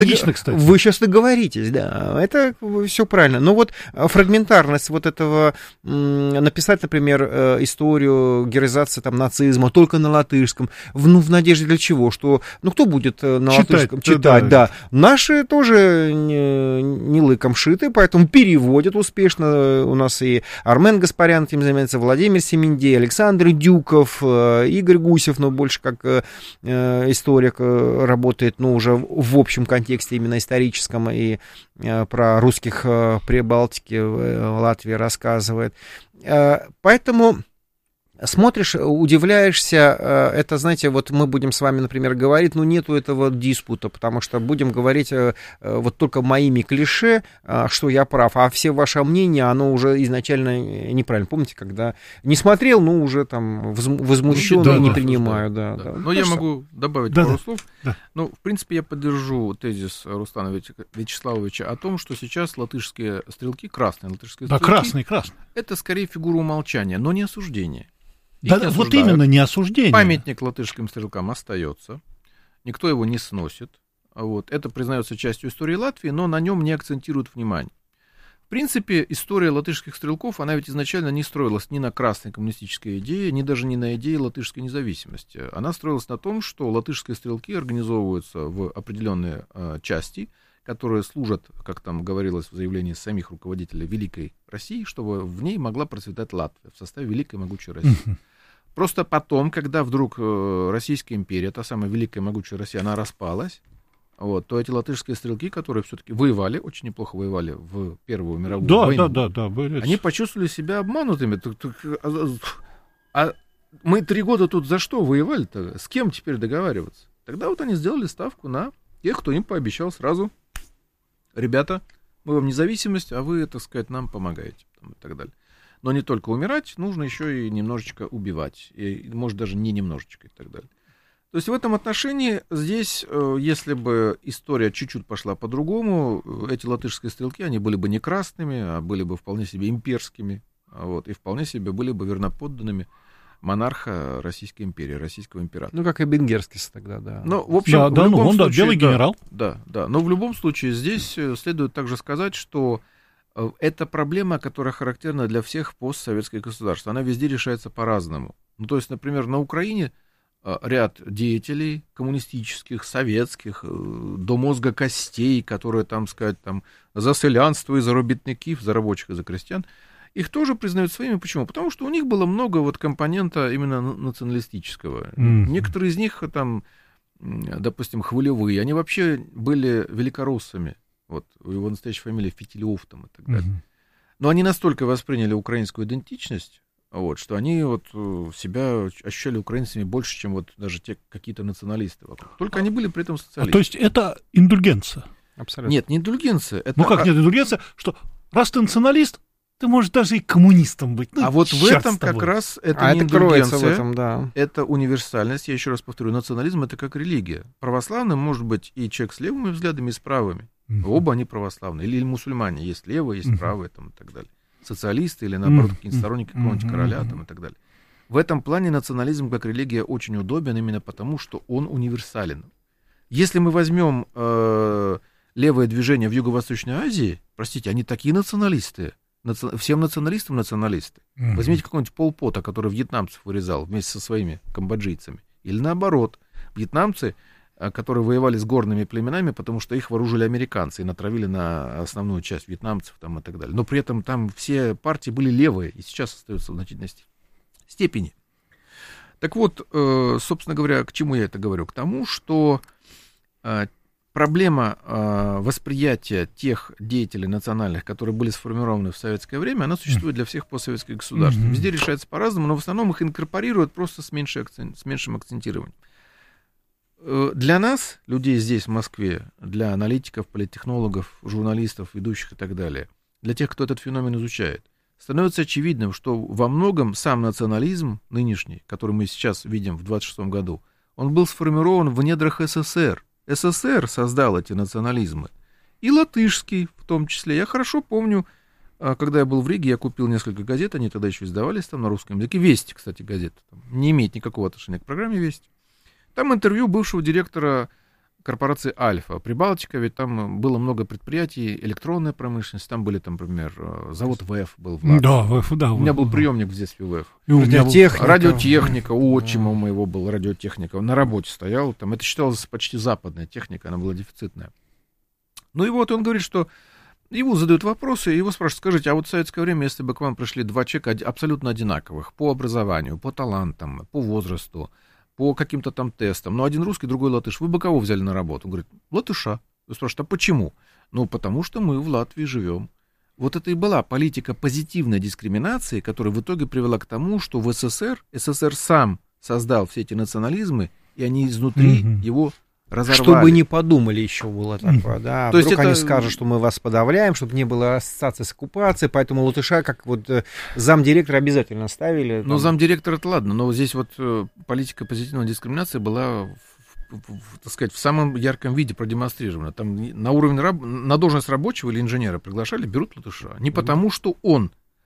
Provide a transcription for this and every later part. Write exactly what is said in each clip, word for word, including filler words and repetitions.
Логично, кстати. Вы сейчас договоритесь, да, это все правильно. Но вот фрагментарность вот этого, написать, например, историю героизации там, нацизма только на латышском, в, ну, в надежде для чего? Что, ну, кто будет на читать, латышском читать? Да, да. Наши тоже не, не лыком шиты, поэтому переводят успешно. У нас и Армен Гаспарян этим занимается, Владимир Семендей, Александр Дюков, Игорь Гусев, но больше как историк работает, ну, уже в общем контексте, именно историческом, и э, про русских э, Прибалтики э, Латвии рассказывает. Э, поэтому смотришь, удивляешься, это, знаете, вот мы будем с вами, например, говорить, ну, нету этого диспута, потому что будем говорить вот только моими клише, что я прав, а все ваше мнение, оно уже изначально неправильно. Помните, когда не смотрел, ну, уже там возмущен, ну, да, не да, принимаю, да. да, да. да. Но я могу добавить да, пару да, слов. Да. Ну, в принципе, я поддержу тезис Руслана Вячеславовича о том, что сейчас латышские стрелки, красные латышские да, стрелки, красные, красные, это скорее фигура умолчания, но не осуждение. Да, вот именно не осуждение. Памятник латышским стрелкам остается, никто его не сносит. Вот. Это признается частью истории Латвии, но на нем не акцентируют внимание. В принципе, история латышских стрелков, она ведь изначально не строилась ни на красной коммунистической идее, ни даже не на идее латышской независимости. Она строилась на том, что латышские стрелки организовываются в определенные э, части, которые служат, как там говорилось в заявлении самих руководителей Великой России, чтобы в ней могла процветать Латвия в составе Великой могучей России. Просто потом, когда вдруг Российская империя, та самая Великая могучая Россия, она распалась, вот, то эти латышские стрелки, которые все-таки воевали, очень неплохо воевали в Первую мировую да, войну, да, да, да, были... они почувствовали себя обманутыми. А мы три года тут за что воевали-то? С кем теперь договариваться? Тогда вот они сделали ставку на тех, кто им пообещал сразу: ребята, мы вам независимость, а вы, так сказать, нам помогаете, там, и так далее. Но не только умирать, нужно еще и немножечко убивать. И, может, даже не немножечко и так далее. То есть в этом отношении здесь, если бы история чуть-чуть пошла по-другому, эти латышские стрелки, они были бы не красными, а были бы вполне себе имперскими. Вот, и вполне себе были бы верноподданными монарха Российской империи, российского императора. Ну, как и Бенгерскис тогда, да. Ну, в общем, да, в да, любом ну, он, случае, да, белый да, генерал. Да, да. Но в любом случае здесь следует также сказать, что это проблема, которая характерна для всех постсоветских государств. Она везде решается по-разному. Ну, то есть, например, на Украине ряд деятелей коммунистических, советских, до мозга костей, которые, там, сказать, там, за селянство и за робітників, за рабочих и за крестьян, их тоже признают своими. Почему? Потому что у них было много вот компонента именно националистического. Mm-hmm. Некоторые из них, там, допустим, Хвылевые, они вообще были великороссами. Вот, его настоящая фамилия Фитилев там, и так далее. Mm-hmm. Но они настолько восприняли украинскую идентичность, вот, что они вот себя ощущали украинцами больше, чем вот даже те какие-то националисты вокруг. Только они были при этом социалистами. А, то есть это индульгенция? Абсолютно. Нет, не индульгенция. Это... Ну как нет индульгенция? Что раз ты националист, ты можешь даже и коммунистом быть. Ну, а вот в этом как раз это а не это индульгенция, в этом, да. Это универсальность. Я еще раз повторю, национализм — это как религия. Православным может быть и человек с левыми взглядами, и с правыми. Mm-hmm. Оба они православные. Или мусульмане. Есть левые, есть mm-hmm. правые, там, и так далее. Социалисты или, наоборот, mm-hmm. какие-нибудь сторонники какого-нибудь mm-hmm. короля там, и так далее. В этом плане национализм как религия очень удобен именно потому, что он универсален. Если мы возьмем э, левое движение в Юго-Восточной Азии, простите, они такие националисты. Наци... Всем националистам националисты. Mm-hmm. Возьмите какого-нибудь Пол Пота, который вьетнамцев вырезал вместе со своими камбоджийцами. Или наоборот, вьетнамцы, которые воевали с горными племенами, потому что их вооружили американцы и натравили на основную часть вьетнамцев там, и так далее. Но при этом там все партии были левые, и сейчас остаются в значительной степени. Так вот, собственно говоря, к чему я это говорю? К тому, что проблема восприятия тех деятелей национальных, которые были сформированы в советское время, она существует для всех постсоветских государств. Mm-hmm. Везде решается по-разному, но в основном их инкорпорируют просто с, меньшей акцент, с меньшим акцентированием. Для нас, людей здесь, в Москве, для аналитиков, политтехнологов, журналистов, ведущих и так далее, для тех, кто этот феномен изучает, становится очевидным, что во многом сам национализм нынешний, который мы сейчас видим в двадцать шестом году, он был сформирован в недрах СССР. СССР создал эти национализмы. И латышский в том числе. Я хорошо помню, когда я был в Риге, я купил несколько газет, они тогда еще издавались там на русском языке. «Вести», кстати, газета. Там не имеет никакого отношения к программе «Вести». Там интервью бывшего директора корпорации «Альфа». Прибалтика, ведь там было много предприятий, электронная промышленность, там были, там, например, завод ВЭФ был. В да, ВЭФ, да. У меня был приемник в детстве ВЭФ. Радиотехника. Радиотехника, у отчима моего был радиотехника. Он на работе стоял, там, это считалось почти западная техника, она была дефицитная. Ну и вот он говорит, что ему задают вопросы, и его спрашивают: скажите, а вот в советское время, если бы к вам пришли два человека абсолютно одинаковых по образованию, по талантам, по возрасту, по каким-то там тестам, но один русский, другой латыш, вы бы кого взяли на работу? Он говорит: латыша. Вы спрашиваете: а почему? Ну, потому что мы в Латвии живем. Вот это и была политика позитивной дискриминации, которая в итоге привела к тому, что в СССР, СССР сам создал все эти национализмы, и они изнутри mm-hmm. его разорвали. Чтобы не подумали еще было такое, да. То Вдруг есть это... они скажут, что мы вас подавляем, чтобы не было ассоциации с оккупацией, поэтому латыша, как вот замдиректора обязательно ставили. Ну, замдиректора это ладно, но вот здесь вот политика позитивной дискриминации была, в, в, в, так сказать, в самом ярком виде продемонстрирована. Там на уровень, раб... на должность рабочего или инженера приглашали, берут латыша. Не потому, что он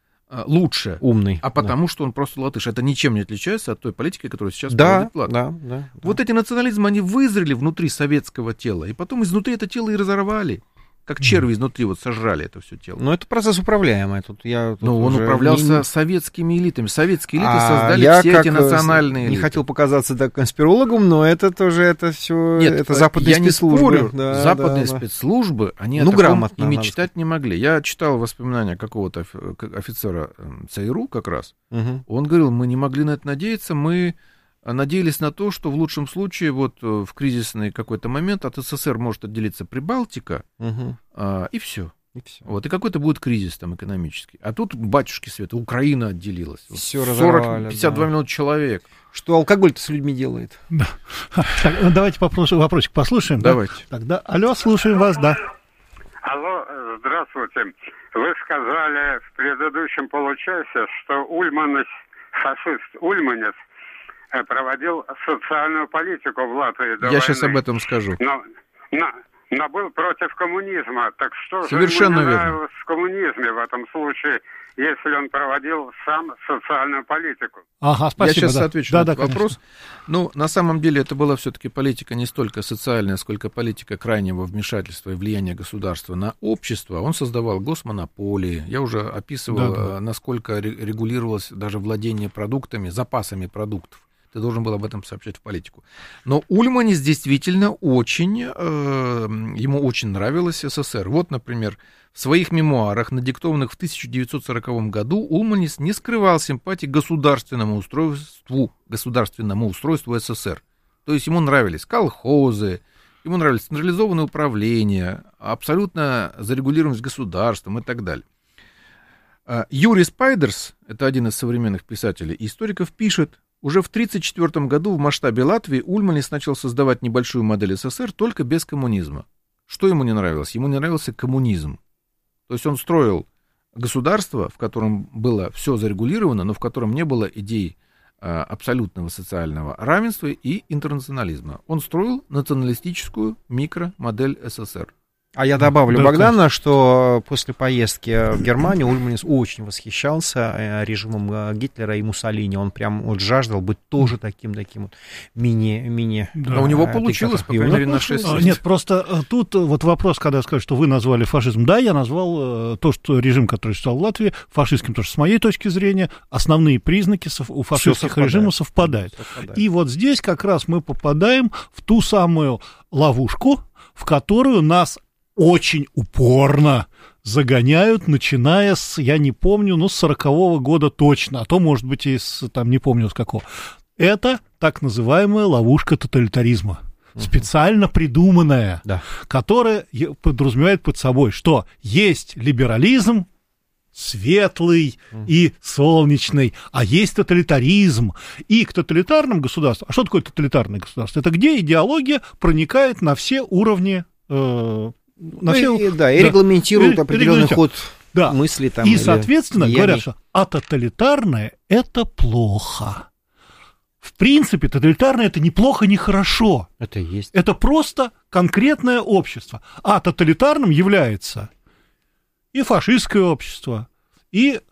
лучше, умный, а потому, да. что он просто латыш. Это ничем не отличается от той политики, которую сейчас да, проводит Латвия. Да, да, да. Вот эти национализмы, они вызрели внутри советского тела, и потом изнутри это тело и разорвали. Как черви изнутри вот сожрали это все тело. Но это процесс управляемый. Тут я, тут Но он управлялся не... советскими элитами. Советские элиты а создали я все эти национальные элиты. Не хотел показаться да, конспирологом, но это тоже это все Нет, это западные я спецслужбы. Не спорю. Да, западные да, спецслужбы, они ну, о грамотно, таком и мечтать не могли. Я читал воспоминания какого-то офицера ЦРУ как раз. Угу. Он говорил: мы не могли на это надеяться, мы надеялись на то, что в лучшем случае вот в кризисный какой-то момент от СССР может отделиться Прибалтика, угу. а, и все. И все. Вот, и какой-то будет кризис там экономический. А тут, батюшки света, Украина отделилась. Все сорок пятьдесят два да. миллиона человек. Что алкоголь-то с людьми делает? Да. Так, ну, давайте вопросик, вопросик послушаем. Давайте. Да? Тогда, алло, слушаем вас, да. Алло, здравствуйте. Вы сказали в предыдущем получасе, что Ульманец, фашист Ульманец, проводил социальную политику в Латвии до Я войны. сейчас об этом скажу. Но, но, но был против коммунизма. Так что Совершенно же ему не верно. нравилось в коммунизме в этом случае, если он проводил сам социальную политику? Ага, спасибо. Я сейчас да. отвечу да, на да, этот вопрос. Ну, на самом деле это была все-таки политика не столько социальная, сколько политика крайнего вмешательства и влияния государства на общество. Он создавал госмонополии. Я уже описывал, да, да. насколько регулировалось даже владение продуктами, запасами продуктов. Ты должен был об этом сообщать в политику. Но Ульманис действительно очень, э, ему очень нравилось СССР. Вот, например, в своих мемуарах, надиктованных в тысяча девятьсот сороковом году, Ульманис не скрывал симпатии к государственному устройству, государственному устройству СССР. То есть ему нравились колхозы, ему нравились централизованное управление, абсолютно зарегулированность государством и так далее. Юрий Спайдерс, это один из современных писателей и историков, пишет: уже в тысяча девятьсот тридцать четвёртом году в масштабе Латвии Ульманис начал создавать небольшую модель СССР только без коммунизма. Что ему не нравилось? Ему не нравился коммунизм. То есть он строил государство, в котором было все зарегулировано, но в котором не было идей а, абсолютного социального равенства и интернационализма. Он строил националистическую микромодель СССР. А я добавлю, да, Богдана, конечно. что после поездки в Германию Ульманис очень восхищался режимом Гитлера и Муссолини. Он прям вот жаждал быть тоже таким, таким вот мини... мини да. Но у него получилось, по крайней мере, на шесть лет. Нет, просто тут вот вопрос, когда скажут, что вы назвали фашизм. Да, я назвал то, что режим, который существовал в Латвии, фашистским, потому что с моей точки зрения основные признаки у фашистских режимов совпадают. совпадает. И вот здесь как раз мы попадаем в ту самую ловушку, в которую нас очень упорно загоняют, начиная с, я не помню, ну, с сорокового года точно, а то, может быть, и с, там, не помню, с какого. Это так называемая ловушка тоталитаризма, uh-huh. специально придуманная, да. которая подразумевает под собой, что есть либерализм, светлый uh-huh. и солнечный, а есть тоталитаризм. И к тоталитарным государствам, а что такое тоталитарное государство? Это где идеология проникает на все уровни э, На ну, все... и, да, и да. регламентируют и, определенный ход да. мысли. Там, и, или... соответственно, Я говорят, не... что а тоталитарное – это плохо. В принципе, тоталитарное – это ни плохо, ни хорошо. Это есть. Это просто конкретное общество. А тоталитарным является и фашистское общество, и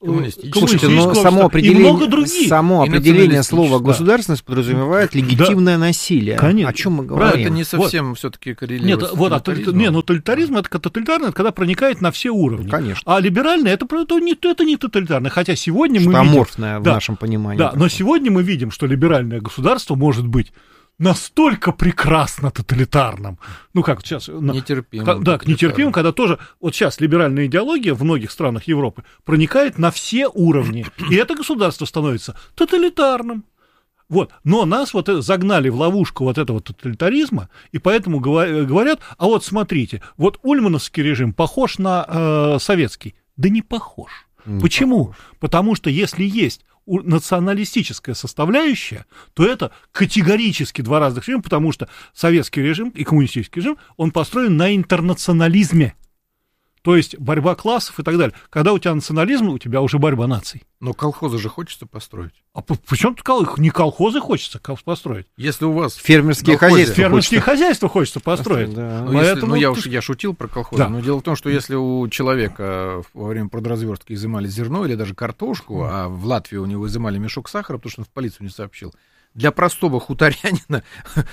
Слушайте, но само определение, само И определение слова да. «государственность» подразумевает легитимное да. насилие. Конечно. О чем мы говорим? Это не совсем вот. все-таки коррелирует Нет, с вот, тоталитаризмом. Не, ну тоталитаризм, это тоталитарно, это когда проникает на все уровни. Конечно. А либеральное, это, это, не, это не тоталитарно. Хотя сегодня что мы видим... аморфное в да, нашем понимании. Да, но сегодня мы видим, что либеральное государство может быть настолько прекрасно тоталитарным. Ну, как сейчас... Нетерпимым. Да, к нетерпимым, когда тоже... Вот сейчас либеральная идеология в многих странах Европы проникает на все уровни. И это государство становится тоталитарным. Вот. Но нас вот загнали в ловушку вот этого тоталитаризма, и поэтому говорят, а вот смотрите, вот ульмановский режим похож на э, советский. Да не похож. Не Почему? Похож. Потому что если есть националистическая составляющая, то это категорически два разных режима, потому что советский режим и коммунистический режим, он построен на интернационализме. То есть борьба классов и так далее. Когда у тебя национализм, у тебя уже борьба наций. Но колхозы же хочется построить. А почему тут не колхозы хочется построить? Если у вас фермерские хозяйства, фермерские хочется. хозяйства хочется построить. Да. Ну, Поэтому если, ну я уж я шутил про колхозы. Да. Но дело в том, что если у человека во время продразверстки изымали зерно или даже картошку, mm. а в Латвии у него изымали мешок сахара, потому что он в полицию не сообщил. Для простого хуторянина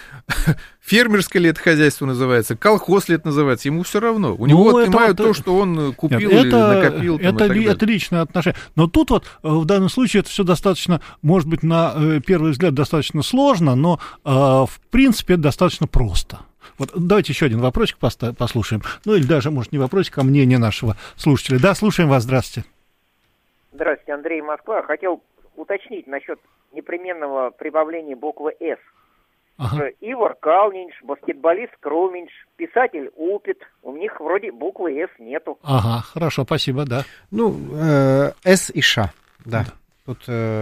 фермерское ли это хозяйство называется, колхоз ли это называется, ему все равно. У него ну, отнимают это, то, что он купил Нет, или это, накопил. Там, это, ли, это личное отношение. Но тут вот в данном случае это все достаточно, может быть, на первый взгляд достаточно сложно, но в принципе это достаточно просто. Вот давайте еще один вопросик послушаем. Ну или даже, может, не вопросик, а мнение нашего слушателя. Да, слушаем вас, здравствуйте. Здравствуйте, Андрей, Москва. Хотел уточнить насчет непременного прибавления буквы «С». Ага. Ивар Калнинш, баскетболист Круминш, писатель Упит. У них вроде буквы «С» нету. Ага, хорошо, спасибо, да. Ну, э, «С» и «Ш», да. да. Тут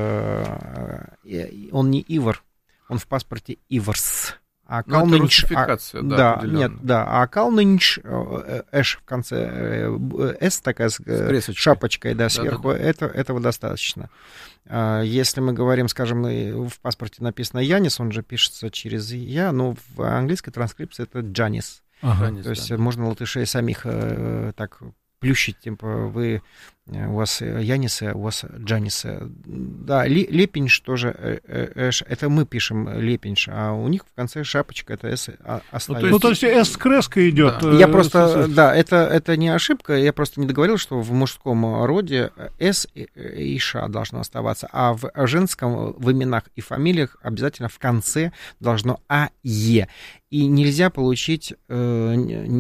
э, он не Ивар, он в паспорте Иварс. А ну, Калнинш, а, да, да нет, да, а Калнинш, эш в конце, с такая с, с шапочкой, да, сверху, да, да, да. Это, этого достаточно. Если мы говорим, скажем, в паспорте написано Янис, он же пишется через Я, но в английской транскрипции это Джанис. Ага. То есть да. можно латышей самих так плющить, типа вы, у вас Янисы, у вас Джанисы. Да, Лепинш тоже, эш, это мы пишем Лепинш, а у них в конце шапочка, это С остается. Ну, то есть С креска идет. Да. Я просто, да, это, это не ошибка, я просто не договорил, что в мужском роде С и Ш должно оставаться, а в женском, в именах и фамилиях обязательно в конце должно А, Е. И нельзя получить э,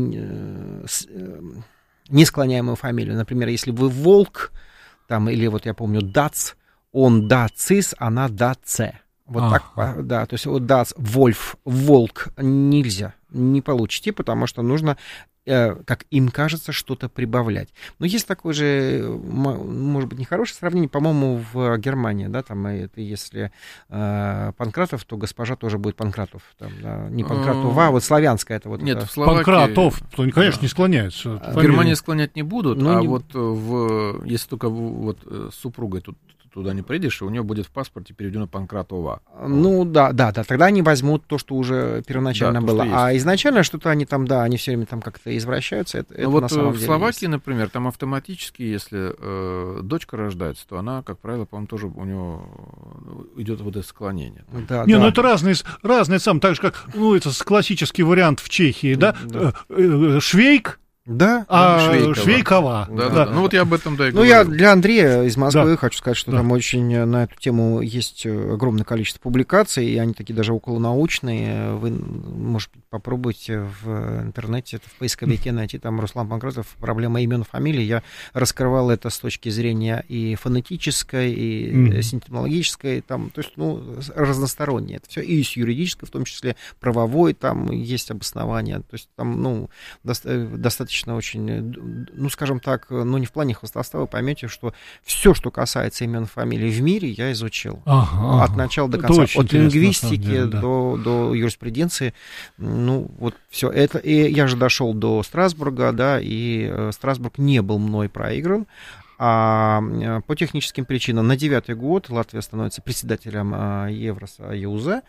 э, э, несклоняемую фамилию. Например, если вы Волк, там, или вот я помню, Дац, он Дацис, она Даце. Вот а, так, а. да, то есть вот Дац, Вольф, Волк нельзя, не получите, потому что нужно, э, как им кажется, что-то прибавлять. Но есть такое же, может быть, нехорошее сравнение, по-моему, в Германии, да, там, это если э, Панкратов, то госпожа тоже будет Панкратов, там, да, не Панкратова, а вот славянская это вот. Нет, это... в Словакии... Панкратов, то, конечно, да. не склоняется. В Германии склонять не будут, ну, а не... вот в, если только вот с супругой тут туда не приедешь, и у нее будет в паспорте переведено Панкратова. Ну, да, да, да, тогда они возьмут то, что уже первоначально да, было. А изначально что-то они там, да, они все время там как-то извращаются. Это, это вот на самом в деле Словакии, есть. Например, там автоматически, если э, дочка рождается, то она, как правило, по-моему, тоже у нее идет вот это склонение. Да, не, да. ну это разные, разные сам, так же как, ну, это классический вариант в Чехии, да, да. Швейк. Да, а Швейкова. Швейкова. Да, да. Да. Ну вот я об этом да и говорю. Ну я для Андрея из Москвы да. хочу сказать, что да. там очень на эту тему есть огромное количество публикаций, и они такие даже околонаучные. Вы, может быть, попробуйте в интернете, в поисковике найти там Руслан Панкратов, проблема имен, фамилий. Я раскрывал это с точки зрения и фонетической, и mm. синтемологической, там, то есть, ну, разностороннее. Это все и с юридической, в том числе правовой, там есть обоснование. То есть там, ну, достаточно очень, ну, скажем так, ну, не в плане хвастовства, вы поймете, что все, что касается имен и фамилий в мире, я изучил. Ага, от начала до конца. От лингвистики деле, да. до, до юриспруденции. Ну, вот все это. И я же дошел до Страсбурга, да, и Страсбург не был мной проигран. А по техническим причинам на девятый год Латвия становится председателем Евросоюза.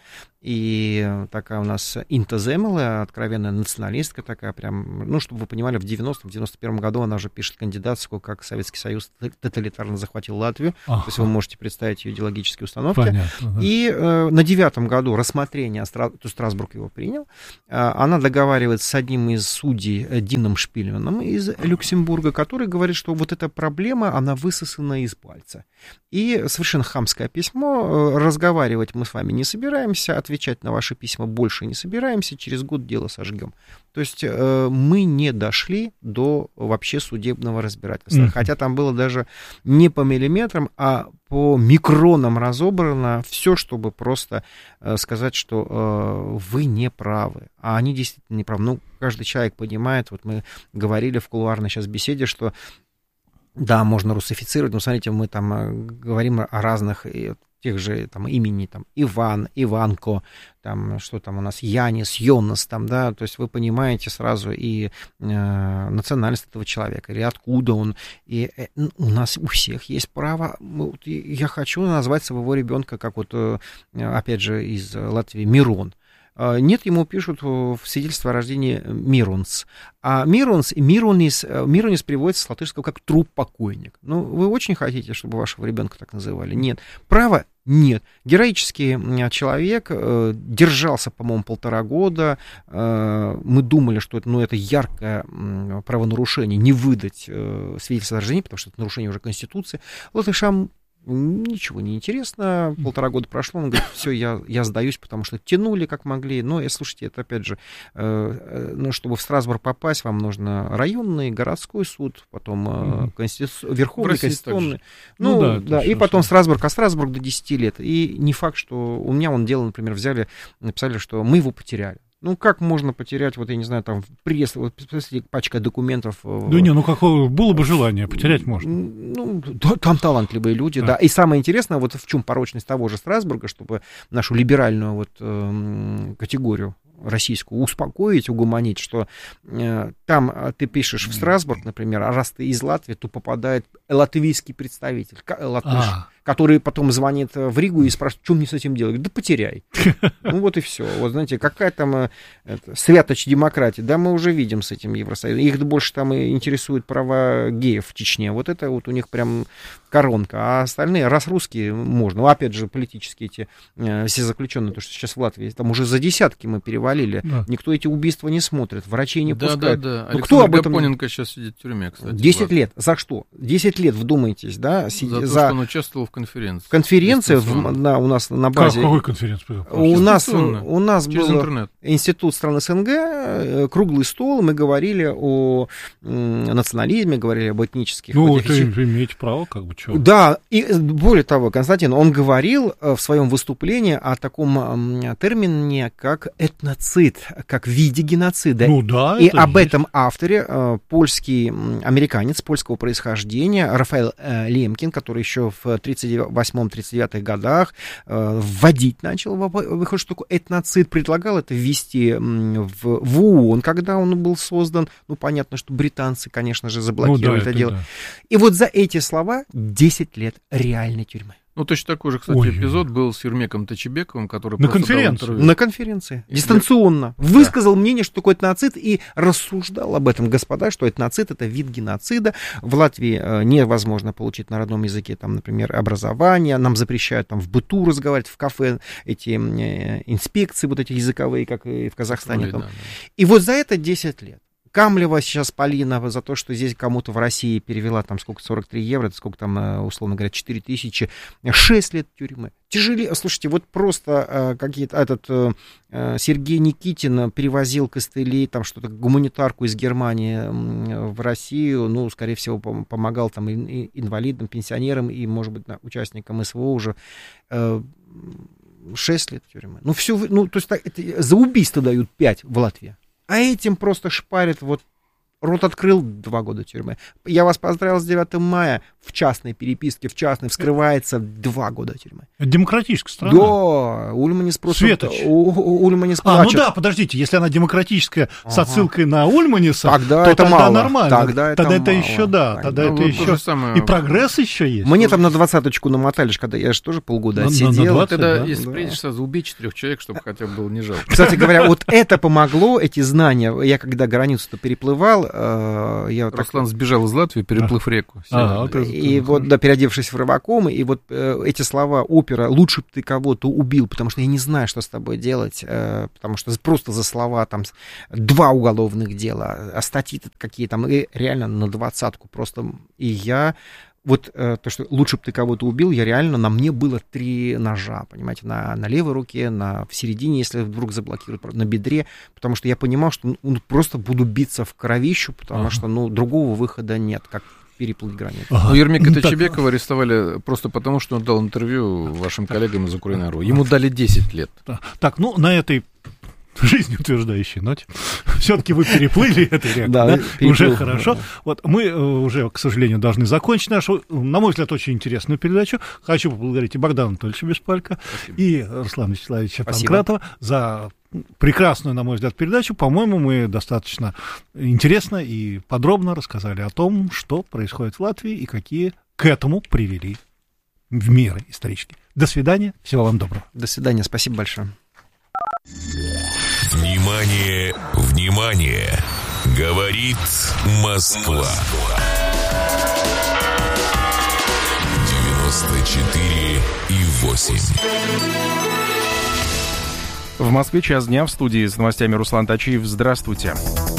И такая у нас интоземела, откровенная националистка такая прям, ну, чтобы вы понимали, в девяностом — девяносто первом году она уже пишет кандидатскую, как Советский Союз тоталитарно захватил Латвию. Ага. То есть вы можете представить ее идеологические установки. Понятно, да. И э, на девятом году рассмотрение, то есть Страсбург его принял, э, она договаривается с одним из судей Дином Шпильманом из Люксембурга, который говорит, что вот эта проблема, она высосана из пальца. И совершенно хамское письмо, разговаривать мы с вами не собираемся, отвечать на ваши письма больше не собираемся, через год дело сожгем. То есть э, мы не дошли до вообще судебного разбирательства. Mm-hmm. Хотя там было даже не по миллиметрам, а по микронам разобрано все, чтобы просто э, сказать, что э, вы не правы. А они действительно не правы. Ну, каждый человек понимает, вот мы говорили в кулуарной сейчас беседе, что да, можно русифицировать, но смотрите, мы там говорим о разных тех же там имени, там, Иван, Иванко, там, что там у нас, Янис, Йонас, там, да, то есть вы понимаете сразу и э, национальность этого человека, или откуда он, и э, у нас у всех есть право, мы, я хочу назвать своего ребенка, как вот, э, опять же, из Латвии, Мирон. Нет, ему пишут в свидетельство о рождении Миронс. А Миронс, Миронис, Миронис переводится с латышского как труп-покойник. Ну, вы очень хотите, чтобы вашего ребенка так называли? Нет. Право нет. Героический человек держался, по-моему, полтора года. Мы думали, что это, ну, это яркое правонарушение, не выдать свидетельство о рождении, потому что это нарушение уже Конституции. Латышам ничего не интересно, полтора года прошло, он говорит, все, я, я сдаюсь, потому что тянули как могли, но, слушайте, это опять же, э, ну, чтобы в Страсбург попасть, вам нужно районный, городской суд, потом э, конститу... Верховный, Конституционный, ну, ну да, да и потом Страсбург, а Страсбург до десяти лет, и не факт, что у меня он дело, например, взяли, написали, что мы его потеряли. Ну, как можно потерять, вот, я не знаю, там, пресс, вот, пачка документов. Да не, ну, какое было бы желание, потерять можно. Ну, да, там талантливые люди, да. да. И самое интересное, вот в чем порочность того же Страсбурга, чтобы нашу либеральную вот э, категорию российскую успокоить, угомонить, что э, там ты пишешь в Страсбург, например, а раз ты из Латвии, то попадает латвийский представитель, латыш, а. который потом звонит в Ригу и спрашивает, что мне с этим делать? Да потеряй. Ну вот и все. Вот знаете, какая там это, святоч демократии, да, мы уже видим с этим Евросоюзом. Их больше там и интересуют права геев в Чечне. Вот это вот у них прям коронка. А остальные, раз русские, можно. Ну, опять же, политические эти э, все заключенные, то, что сейчас в Латвии, там уже за десятки мы перевалили. Да. Никто эти убийства не смотрит, врачей не да, пускают. Да, да, да. Ну, кто об этом... Гапоненко сейчас сидит в тюрьме, кстати. десять лет. За что? десять лет, вдумайтесь, да? Сид... За то, за... что он участвовал в конференции. Конференция в, на, у нас на базе. Какой конференции? У нас, у нас был интернет. Институт стран СНГ, круглый стол, мы говорили о национализме, говорили об этнических... Ну, вот вы имеете право, как бы, чего. Да, и более того, Константин, он говорил в своем выступлении о таком термине, как этноцид, как виде геноцида. Ну да, и об есть. Этом авторе, польский американец польского происхождения, Рафаэль Лемкин, который еще в тридцать восьмом — тридцать девятых годах вводить начал, выходит, что такое этноцид, предлагал это ввести в, в ООН, когда он был создан. Ну, понятно, что британцы, конечно же, заблокировали ну, да, это, это дело. Да. И вот за эти слова десять лет реальной тюрьмы. Ну, точно такой же, кстати, Ой. эпизод был с Юрмеком Тачибековым, который на конференции. На конференции, дистанционно. Да. Высказал мнение, что такое этноцид, и рассуждал об этом, господа, что этноцид — это вид геноцида. В Латвии невозможно получить на родном языке, там, например, образование, нам запрещают там в быту разговаривать, в кафе, эти инспекции вот эти языковые, как и в Казахстане. Ой, там. Да, да. И вот за это десять лет. Камлева сейчас Полина за то, что здесь кому-то в России перевела там сколько, сорок три евро, это сколько там, условно говоря, четыре тысячи, шесть лет тюрьмы. Тяжелее, слушайте, вот просто э, какие-то, этот э, Сергей Никитин перевозил костыли, там что-то, гуманитарку из Германии э, в Россию, ну, скорее всего, пом- помогал там и, и инвалидам, пенсионерам и, может быть, участникам СВО уже. Э, шесть лет тюрьмы. Ну, все, ну, то есть так, это, за убийство дают пять в Латвии. А этим просто шпарят вот Рот открыл, два года тюрьмы. Я вас поздравил с девятым мая, в частной переписке, в частной, вскрывается два года тюрьмы. Демократическая страна. Да, Ульманис просто... Светоч. Ульманис А, плачет. ну да, подождите, если она демократическая ага. с отсылкой на Ульманиса, тогда то это тогда мало. нормально. Тогда это, тогда это мало. еще, да, тогда ну, это вот еще... самое... И прогресс еще есть. Мне там на двадцаточку намотали, когда я же тоже полгода На- отсидел. на двадцать, Тогда, да. если Да. приедешь, сразу убей четырех человек, чтобы хотя бы было не жалко. Кстати говоря, вот это помогло, эти знания. Я когда границу-то переплывал, э, я вот так- Руслан сбежал из Латвии, переплыв реку. А, вот это- и вот, да, переодевшись в рыбаком, и вот э, эти слова опера «лучше бы ты кого-то убил», потому что я не знаю, что с тобой делать, э, потому что просто за слова там с- два уголовных дела, а статьи какие там, и реально на двадцатку просто. И я... Вот э, то, что лучше бы ты кого-то убил, я реально, на мне было три ножа, понимаете, на, на левой руке, на, в середине, если вдруг заблокируют, на бедре, потому что я понимал, что ну, просто буду биться в кровищу, потому Ага. что, ну, другого выхода нет, как переплыть границу. Ага. Ну, Ермека Ну, так- Тачебекова арестовали просто потому, что он дал интервью вашим коллегам из Украины.ру. Ему дали десять лет. Да. Так, ну, на этой жизнеутверждающей ноте все-таки вы переплыли эту реку, Да, да? переплыл. Уже хорошо. Вот мы э, уже, к сожалению, должны закончить нашу, на мой взгляд, очень интересную передачу. Хочу поблагодарить и Богдана Анатольевича Беспалько, и Руслана Вячеславовича Спасибо. Панкратова за прекрасную, на мой взгляд, передачу. По-моему, мы достаточно интересно и подробно рассказали о том, что происходит в Латвии и какие к этому привели меры исторические. До свидания, всего вам доброго. До свидания, спасибо большое. Внимание, внимание! Говорит Москва. девяносто четыре и восемь. В Москве час дня, в студии с новостями Руслан Тачиев. Здравствуйте.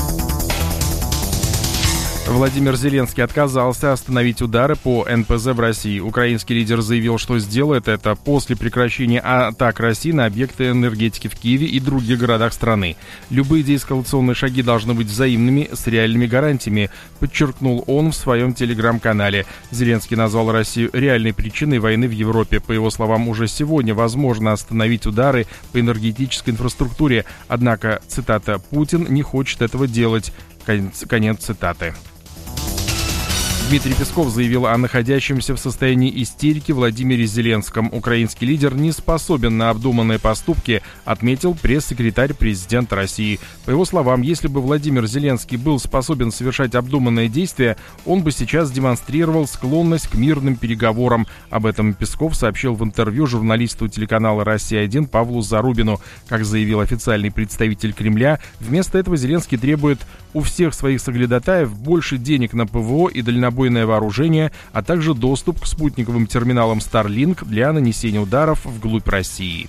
Владимир Зеленский отказался остановить удары по эн пэ зэ в России. Украинский лидер заявил, что сделает это после прекращения атак России на объекты энергетики в Киеве и других городах страны. Любые деэскалационные шаги должны быть взаимными, с реальными гарантиями, подчеркнул он в своем телеграм-канале. Зеленский назвал Россию реальной причиной войны в Европе. По его словам, уже сегодня возможно остановить удары по энергетической инфраструктуре. Однако, цитата, «Путин не хочет этого делать». Конец, конец цитаты. Дмитрий Песков заявил о находящемся в состоянии истерики Владимире Зеленском. Украинский лидер не способен на обдуманные поступки, отметил пресс-секретарь президента России. По его словам, если бы Владимир Зеленский был способен совершать обдуманные действия, он бы сейчас демонстрировал склонность к мирным переговорам. Об этом Песков сообщил в интервью журналисту телеканала «Россия один» Павлу Зарубину. Как заявил официальный представитель Кремля, вместо этого Зеленский требует у всех своих соглядатаев больше денег на пэ вэ о и дальнобойное вооружение, а также доступ к спутниковым терминалам Starlink для нанесения ударов вглубь России.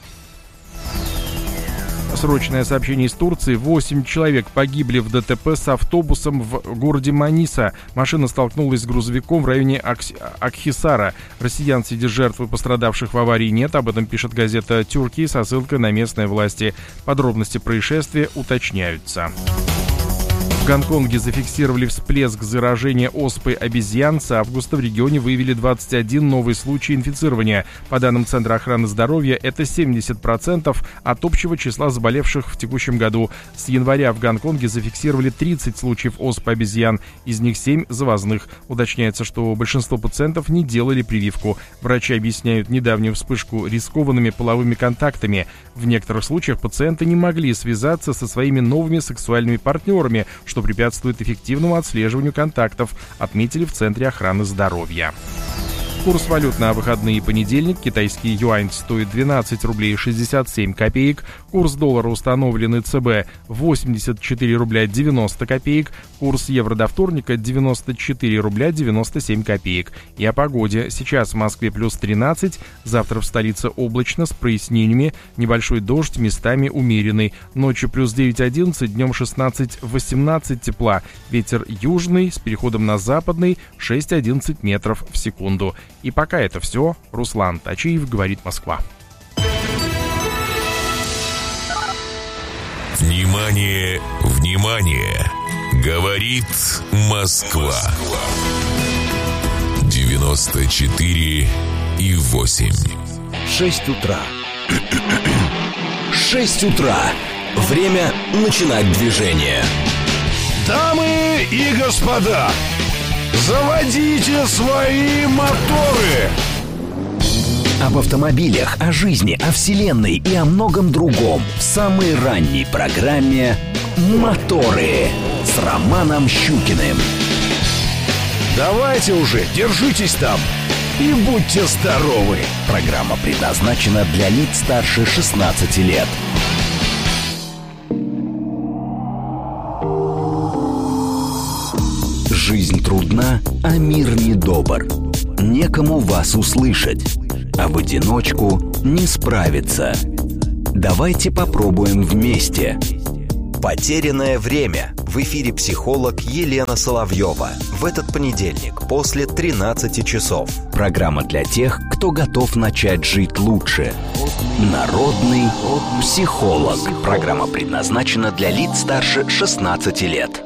Срочное сообщение из Турции. Восемь человек погибли в дэ тэ пэ с автобусом в городе Маниса. Машина столкнулась с грузовиком в районе Акс... Акхисара. Россиян среди жертв и пострадавших в аварии нет. Об этом пишет газета «Тюрки» со ссылкой на местные власти. Подробности происшествия уточняются. В Гонконге зафиксировали всплеск заражения оспой обезьян. С августа в регионе выявили двадцать один новый случай инфицирования. По данным Центра охраны здоровья, это семьдесят процентов от общего числа заболевших в текущем году. С января в Гонконге зафиксировали тридцать случаев оспы обезьян, из них семь завозных. Уточняется, что большинство пациентов не делали прививку. Врачи объясняют недавнюю вспышку рискованными половыми контактами. В некоторых случаях пациенты не могли связаться со своими новыми сексуальными партнерами, что препятствует эффективному отслеживанию контактов, отметили в Центре охраны здоровья. Курс валют на выходные и понедельник. Китайский юань стоит двенадцать рублей шестьдесят семь копеек. Курс доллара установлен ЦБ восемьдесят четыре рубля девяносто копеек. Курс евро до вторника девяносто четыре рубля девяносто семь копеек. И о погоде. Сейчас в Москве плюс тринадцать. Завтра в столице облачно с прояснениями. Небольшой дождь, местами умеренный. Ночью плюс девять одиннадцать, днем шестнадцать восемнадцать тепла. Ветер южный с переходом на западный шесть одиннадцать метров в секунду. И пока это все. Руслан Тачиев, говорит Москва. Внимание, внимание! Говорит Москва. девяносто четыре и восемь. Шесть утра. Шесть утра. Время начинать движение. Дамы и господа, заводите свои моторы! Об автомобилях, о жизни, о вселенной и о многом другом в самой ранней программе «Моторы» с Романом Щукиным. Давайте уже, держитесь там и будьте здоровы! Программа предназначена для лиц старше шестнадцати лет. Жизнь трудна, а мир недобр. Некому вас услышать, а в одиночку не справиться. Давайте попробуем вместе. «Потерянное время». В эфире психолог Елена Соловьева. В этот понедельник после тринадцати часов. Программа для тех, кто готов начать жить лучше. Народный психолог. Программа предназначена для лиц старше шестнадцати лет.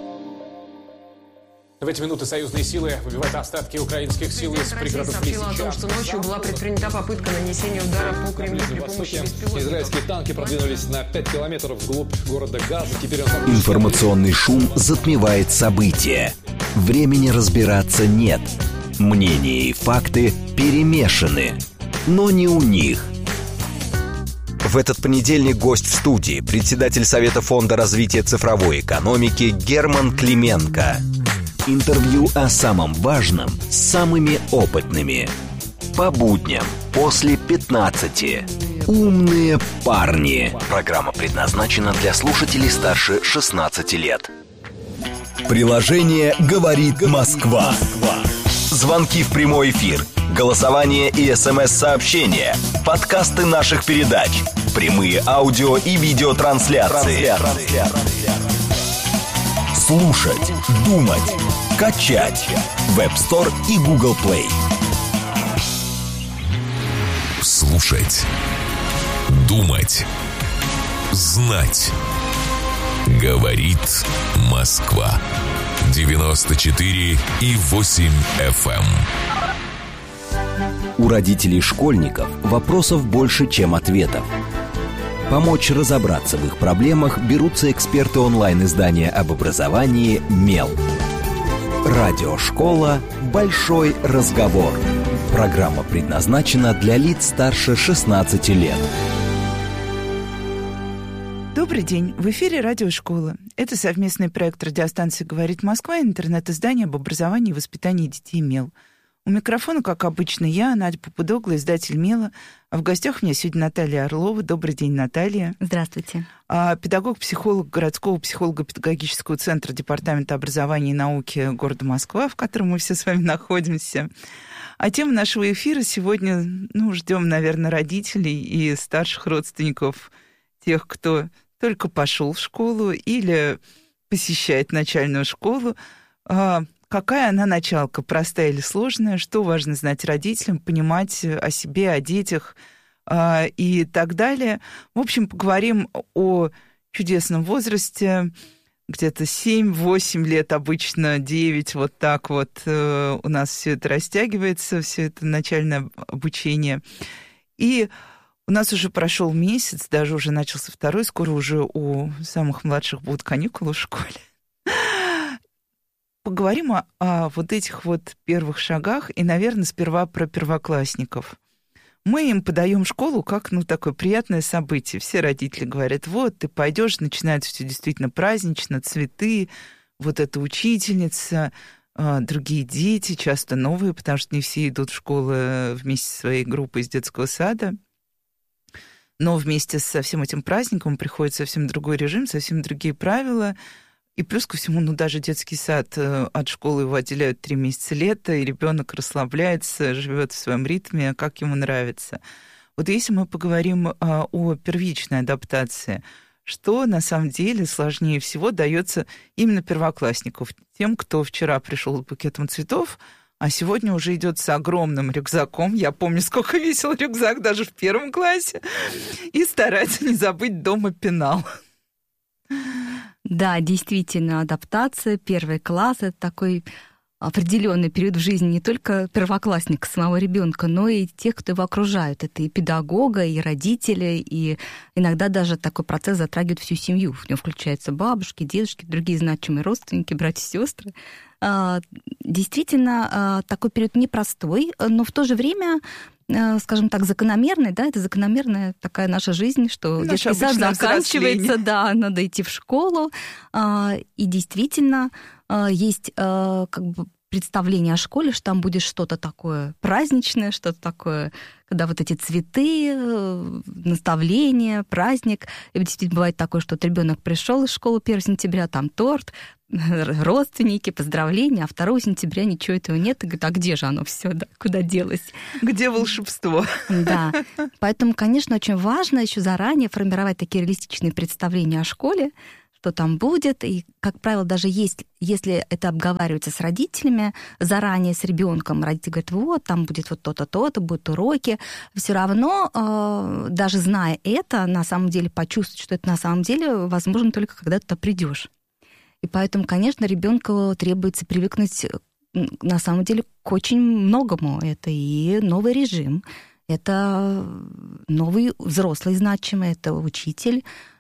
В эти минуты союзные силы выбивают остатки украинских сил из пригородов Лисичанска. О том, что ночью была предпринята попытка нанесения удара по Кремлю при помощи беспилотников. Израильские танки продвинулись на пять километров вглубь города Газа. Теперь он... Информационный шум затмевает события. Времени разбираться нет. Мнения и факты перемешаны. Но не у них. В этот понедельник гость в студии, председатель Совета фонда развития цифровой экономики Герман Клименко. Интервью о самом важном с самыми опытными. По будням после пятнадцати. Умные парни. Программа предназначена для слушателей старше шестнадцати лет. Приложение «Говорит Москва». Звонки в прямой эфир, голосование и смс-сообщения, подкасты наших передач, прямые аудио и видеотрансляции. Слушать, думать, качать. Web Store и Google Play. Слушать, думать, знать. Говорит Москва. девяносто четыре и восемь эф эм. У родителей школьников вопросов больше, чем ответов. Помочь разобраться в их проблемах берутся эксперты онлайн-издания об образовании «Мел». Радиошкола «Большой разговор». Программа предназначена для лиц старше шестнадцати лет. Добрый день. В эфире «Радиошкола». Это совместный проект радиостанции «Говорит Москва» и интернет-издание об образовании и воспитании детей «Мел». У микрофона, как обычно, я, Надя Попудогла, издатель «Мела». А в гостях у меня сегодня Наталья Орлова. Добрый день, Наталья. Здравствуйте. Педагог-психолог городского психолого-педагогического центра Департамента образования и науки города Москва, в котором мы все с вами находимся. А тема нашего эфира сегодня, ну, ждем, наверное, родителей и старших родственников, тех, кто только пошел в школу или посещает начальную школу. Какая она началка, простая или сложная, что важно знать родителям, понимать о себе, о детях э, и так далее. В общем, поговорим о чудесном возрасте, где-то семь-восемь лет, обычно девять, вот так вот э, у нас все это растягивается, все это начальное обучение. И у нас уже прошел месяц, даже уже начался второй, скоро уже у самых младших будут каникулы в школе. Поговорим о, о вот этих вот первых шагах и, наверное, сперва про первоклассников. Мы им подаем школу как, ну, такое приятное событие. Все родители говорят, вот, ты пойдешь, начинается все действительно празднично, цветы, вот эта учительница, э, другие дети, часто новые, потому что не все идут в школу вместе со своей группой из детского сада. Но вместе со всем этим праздником приходит совсем другой режим, совсем другие правила. И плюс ко всему, ну, даже детский сад, от школы его отделяют три месяца лета, и ребенок расслабляется, живет в своем ритме, как ему нравится. Вот если мы поговорим о первичной адаптации, что на самом деле сложнее всего дается именно первоклассникам, тем, кто вчера пришел с букетом цветов, а сегодня уже идет с огромным рюкзаком. Я помню, сколько весил рюкзак даже в первом классе. И старается не забыть дома пенал. Да, действительно, адаптация, первый класс — это такой определенный период в жизни не только первоклассника, самого ребенка, но и тех, кто его окружают. Это и педагога, и родители, и иногда даже такой процесс затрагивает всю семью. В нем включаются бабушки, дедушки, другие значимые родственники, братья и сестры. Действительно, такой период непростой, но в то же время, скажем так, закономерный, да, это закономерная такая наша жизнь, что детский сад заканчивается, да, надо идти в школу, и действительно есть как бы представление о школе, что там будет что-то такое праздничное, что-то такое, когда вот эти цветы, наставления, праздник. И действительно бывает такое, что вот ребенок пришел из школы первого сентября, там торт, родственники, поздравления, а второго сентября ничего этого нет. И говорит, а где же оно все, да, куда делось? Где волшебство? Да. Поэтому, конечно, очень важно еще заранее формировать такие реалистичные представления о школе, что там будет, и, как правило, даже есть, если это обговаривается с родителями заранее, с ребенком, родители говорят, вот, там будет вот то-то, то-то, будут уроки, все равно, э, даже зная это, на самом деле почувствовать, что это на самом деле возможно только когда ты туда придешь. И поэтому, конечно, ребенку требуется привыкнуть, на самом деле, к очень многому. Это и новый режим, это новый взрослый значимый, это учитель,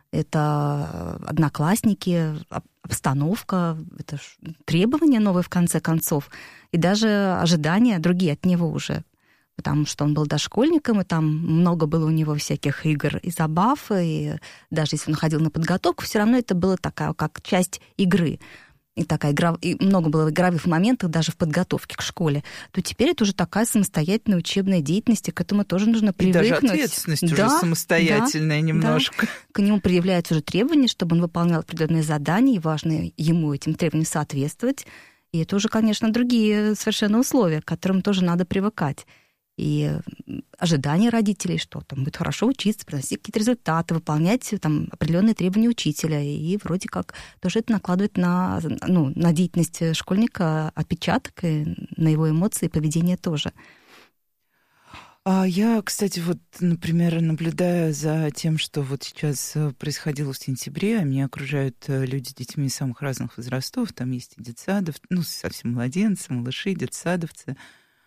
это одноклассники, обстановка, это требования новые, в конце концов, и даже ожидания другие от него уже, потому что он был дошкольником, и там много было у него всяких игр и забав, и даже если он ходил на подготовку, все равно это было такая, как часть игры. И, такая игра, и много было игровых моментов даже в подготовке к школе, то теперь это уже такая самостоятельная учебная деятельность, и к этому тоже нужно привыкнуть. И даже ответственность да, уже самостоятельная да, немножко. Да. К нему предъявляются уже требования, чтобы он выполнял определенные задания, и важно ему этим требованиям соответствовать. И это уже, конечно, другие совершенно условия, к которым тоже надо привыкать. И ожидания родителей, что там будет хорошо учиться, приносить какие-то результаты, выполнять там определенные требования учителя. И вроде как тоже это накладывает на, ну, на деятельность школьника отпечаток, и на его эмоции и поведение тоже. А я, кстати, вот, например, наблюдая за тем, что вот сейчас происходило в сентябре, меня окружают люди с детьми самых разных возрастов, там есть и детсадов, ну, совсем младенцы, малыши, детсадовцы.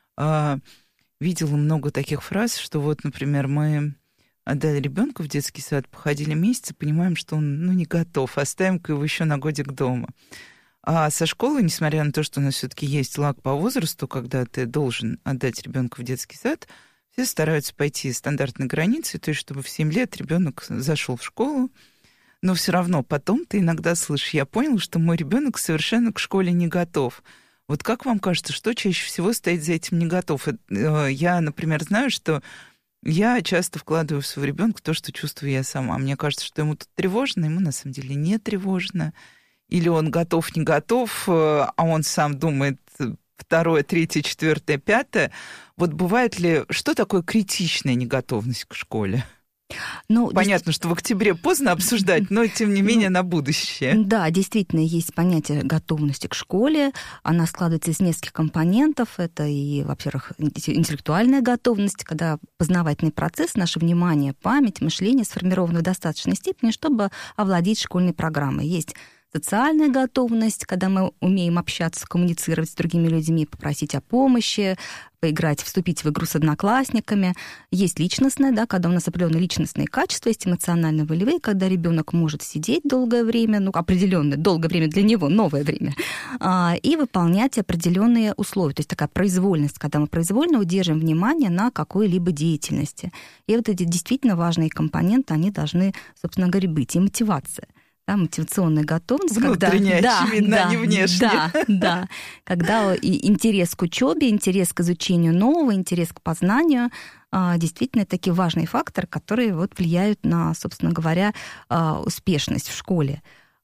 Видела много таких фраз, что вот, например, мы отдали ребенка в детский сад, походили месяц и понимаем, что он, ну, не готов, оставим-ка его еще на годик дома. А со школы, несмотря на то, что у нас все-таки есть лаг по возрасту, когда ты должен отдать ребенка в детский сад, все стараются пойти стандартной границей, то есть чтобы в семь лет ребенок зашел в школу, но все равно потом ты иногда слышишь, я понял, что мой ребенок совершенно к школе не готов. Вот как вам кажется, что чаще всего стоит за этим не готов? Я, например, знаю, что я часто вкладываю в своего ребенка то, что чувствую я сама. Мне кажется, что ему тут тревожно, ему на самом деле не тревожно. Или он готов, не готов, а он сам думает второе, третье, четвертое, пятое. Вот бывает ли, что такое критичная неготовность к школе? Ну, понятно, что в октябре поздно обсуждать, но, тем не менее, ну, на будущее. Да, действительно, есть понятие готовности к школе. Она складывается из нескольких компонентов. Это и, во-первых, интеллектуальная готовность, когда познавательный процесс, наше внимание, память, мышление сформированы в достаточной степени, чтобы овладеть школьной программой. Есть социальная готовность, когда мы умеем общаться, коммуницировать с другими людьми, попросить о помощи, поиграть, вступить в игру с одноклассниками. Есть личностная, да, когда у нас определенные личностные качества, есть эмоционально-волевые, когда ребенок может сидеть долгое время, ну, определенное, долгое время для него, новое время, и выполнять определенные условия. То есть такая произвольность, когда мы произвольно удерживаем внимание на какой-либо деятельности. И вот эти действительно важные компоненты, они должны, собственно говоря, быть. И мотивация. Да, мотивационная готовность. Внутренняя, когда, очевидно, да, а не внешняя. Да, да. Когда и интерес к учебе, интерес к изучению нового, интерес к познанию, действительно такие важные факторы, которые вот влияют на, собственно говоря, успешность в школе.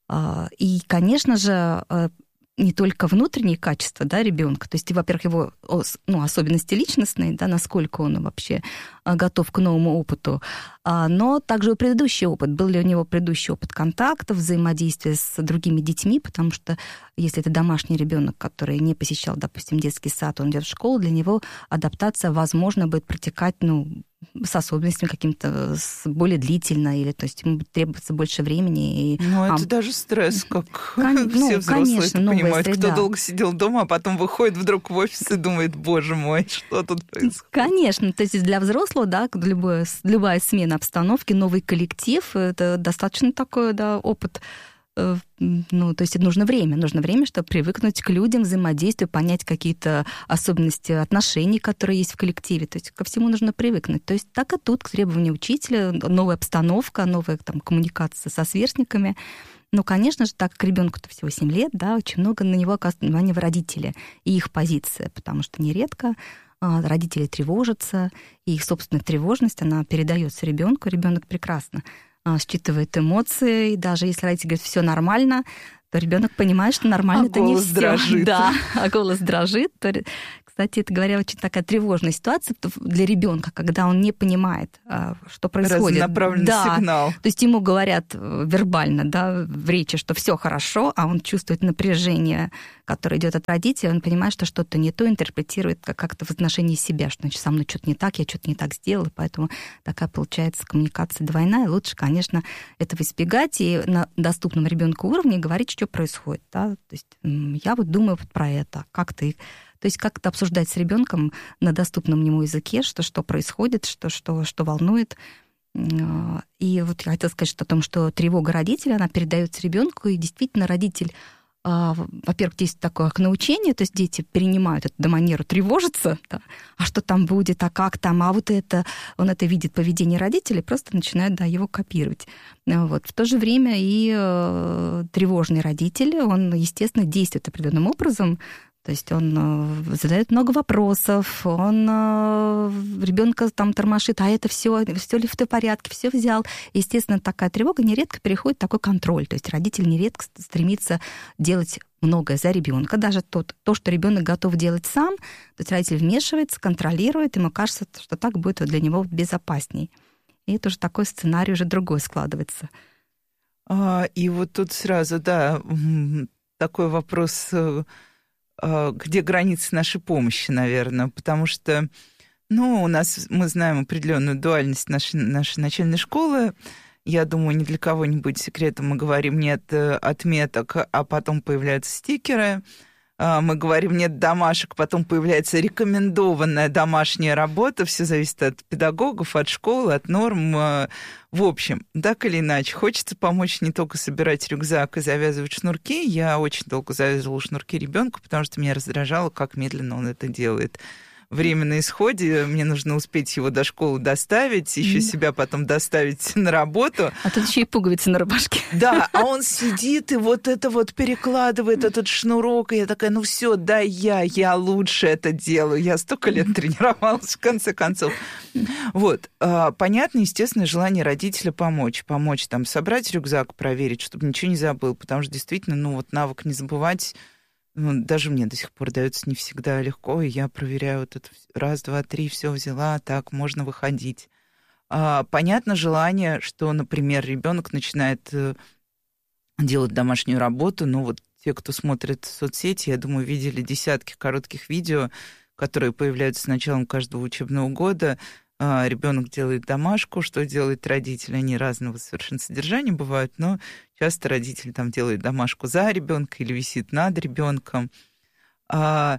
И, конечно же, не только внутренние качества, да, ребенка, то есть, во-первых, его, ну, особенности личностные, да, насколько он вообще готов к новому опыту, но также и предыдущий опыт, был ли у него предыдущий опыт контактов, взаимодействия с другими детьми, потому что если это домашний ребенок, который не посещал, допустим, детский сад, он идет в школу, для него адаптация, возможно, будет протекать, ну, с особенностями каким-то, с более длительно, или то есть ему требуется больше времени. И, ну, это а, даже стресс, как кон... все ну, взрослые конечно, это понимают. среда. Кто долго сидел дома, а потом выходит вдруг в офис и думает, боже мой, что тут происходит? Конечно, то есть для взрослого, да, любая, любая смена обстановки, новый коллектив, это достаточно такой, да, опыт. Ну, то есть нужно время, нужно время, чтобы привыкнуть к людям, взаимодействию, понять какие-то особенности отношений, которые есть в коллективе. То есть ко всему нужно привыкнуть. То есть так и тут к требованию учителя, новая обстановка, новая там коммуникация со сверстниками. Ну, конечно же, так как ребенку-то всего семь лет, да, очень много на него оказывают внимание родители и их позиция, потому что нередко родители тревожатся, и их собственная тревожность, она передается ребенку, ребенок прекрасно считывает эмоции, и даже если родители говорят, все нормально, то ребенок понимает, что нормально а это не все. Дрожит. Да, а голос дрожит. Кстати, это, говоря, очень такая тревожная ситуация для ребенка, когда он не понимает, что происходит. Разнонаправленный да. сигнал. То есть ему говорят вербально, да, в речи, что все хорошо, а он чувствует напряжение, которое идет от родителей, он понимает, что что-то не то, интерпретирует как-то в отношении себя, что значит, со мной что-то не так, я что-то не так сделала, поэтому такая получается коммуникация двойная. Лучше, конечно, этого избегать и на доступном ребенку уровне говорить, что происходит. Да? То есть я вот думаю вот про это, как ты... То есть как-то обсуждать с ребенком на доступном ему языке, что, что происходит, что, что, что волнует. И вот я хотела сказать что о том, что тревога родителя, она передается ребенку, и действительно родитель, во-первых, здесь такое как научение, то есть дети перенимают эту манеру тревожиться, да, а что там будет, а как там, а вот это, он это видит поведение родителей, просто начинает, да, его копировать. Вот. В то же время и э, тревожный родитель, он, естественно, действует определенным образом. То есть он задает много вопросов, он ребенка там тормошит, а это все, все ли в порядке, все взял. Естественно, такая тревога нередко переходит в такой контроль. То есть родитель нередко стремится делать многое за ребенка, даже тот, то, что ребенок готов делать сам. То есть родитель вмешивается, контролирует, ему кажется, что так будет для него безопасней. И это уже такой сценарий уже другой складывается. А, и вот тут сразу, да, такой вопрос... где границы нашей помощи, наверное, потому что, ну, у нас, мы знаем определенную дуальность нашей, нашей начальной школы. Я думаю, ни для кого не будет секретом. Мы говорим нет отметок, а потом появляются стикеры. Мы говорим нет домашек, потом появляется рекомендованная домашняя работа. Все зависит от педагогов, от школы, от норм. В общем, так или иначе, хочется помочь не только собирать рюкзак и завязывать шнурки. Я очень долго завязывала шнурки ребенку, потому что меня раздражало, как медленно он это делает. Время на исходе, мне нужно успеть его до школы доставить, еще mm. себя потом доставить на работу. А тут еще и пуговицы на рубашке. Да, а он сидит и вот это вот перекладывает этот шнурок, и я такая, ну все, да я, я лучше это делаю. Я столько лет тренировалась, в конце концов. Вот, понятно, естественное желание родителя помочь, помочь там собрать рюкзак, проверить, чтобы ничего не забыл, потому что действительно, ну вот навык не забывать, ну, даже мне до сих пор дается не всегда легко, и я проверяю вот это раз, два, три, все взяла, так, можно выходить. А, понятно желание, что, например, ребенок начинает делать домашнюю работу, ну вот те, кто смотрит соцсети, я думаю, видели десятки коротких видео, которые появляются с началом каждого учебного года. А, ребенок делает домашку, что делает родитель, они разного совершенно содержания бывают, но часто родитель там делает домашку за ребенка или висит над ребенком. А,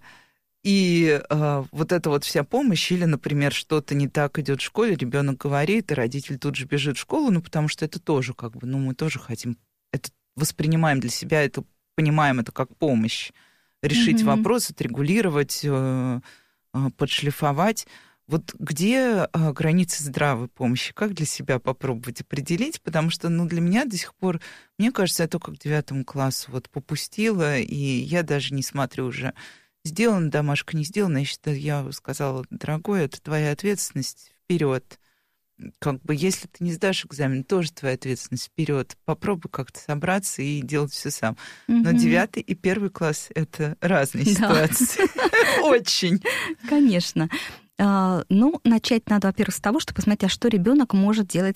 и а, вот эта вот вся помощь, или, например, что-то не так идет в школе, ребенок говорит, и родитель тут же бежит в школу, ну, потому что это тоже как бы, ну, мы тоже хотим, это воспринимаем для себя, это понимаем это как помощь, решить mm-hmm. вопрос, отрегулировать, подшлифовать. Вот где а, границы здравой помощи? Как для себя попробовать определить? Потому что, ну, для меня до сих пор, мне кажется, я только к девятому классу вот попустила, и я даже не смотрю уже, сделана домашка, не сделана. Я считаю, я сказала, дорогой, это твоя ответственность, вперед. Как бы, если ты не сдашь экзамен, тоже твоя ответственность, вперед. Попробуй как-то собраться и делать все сам. Mm-hmm. Но девятый и первый класс — это разные да. ситуации. Очень. Конечно. Ну, начать надо, во-первых, с того, что посмотреть, а что ребенок может делать сам.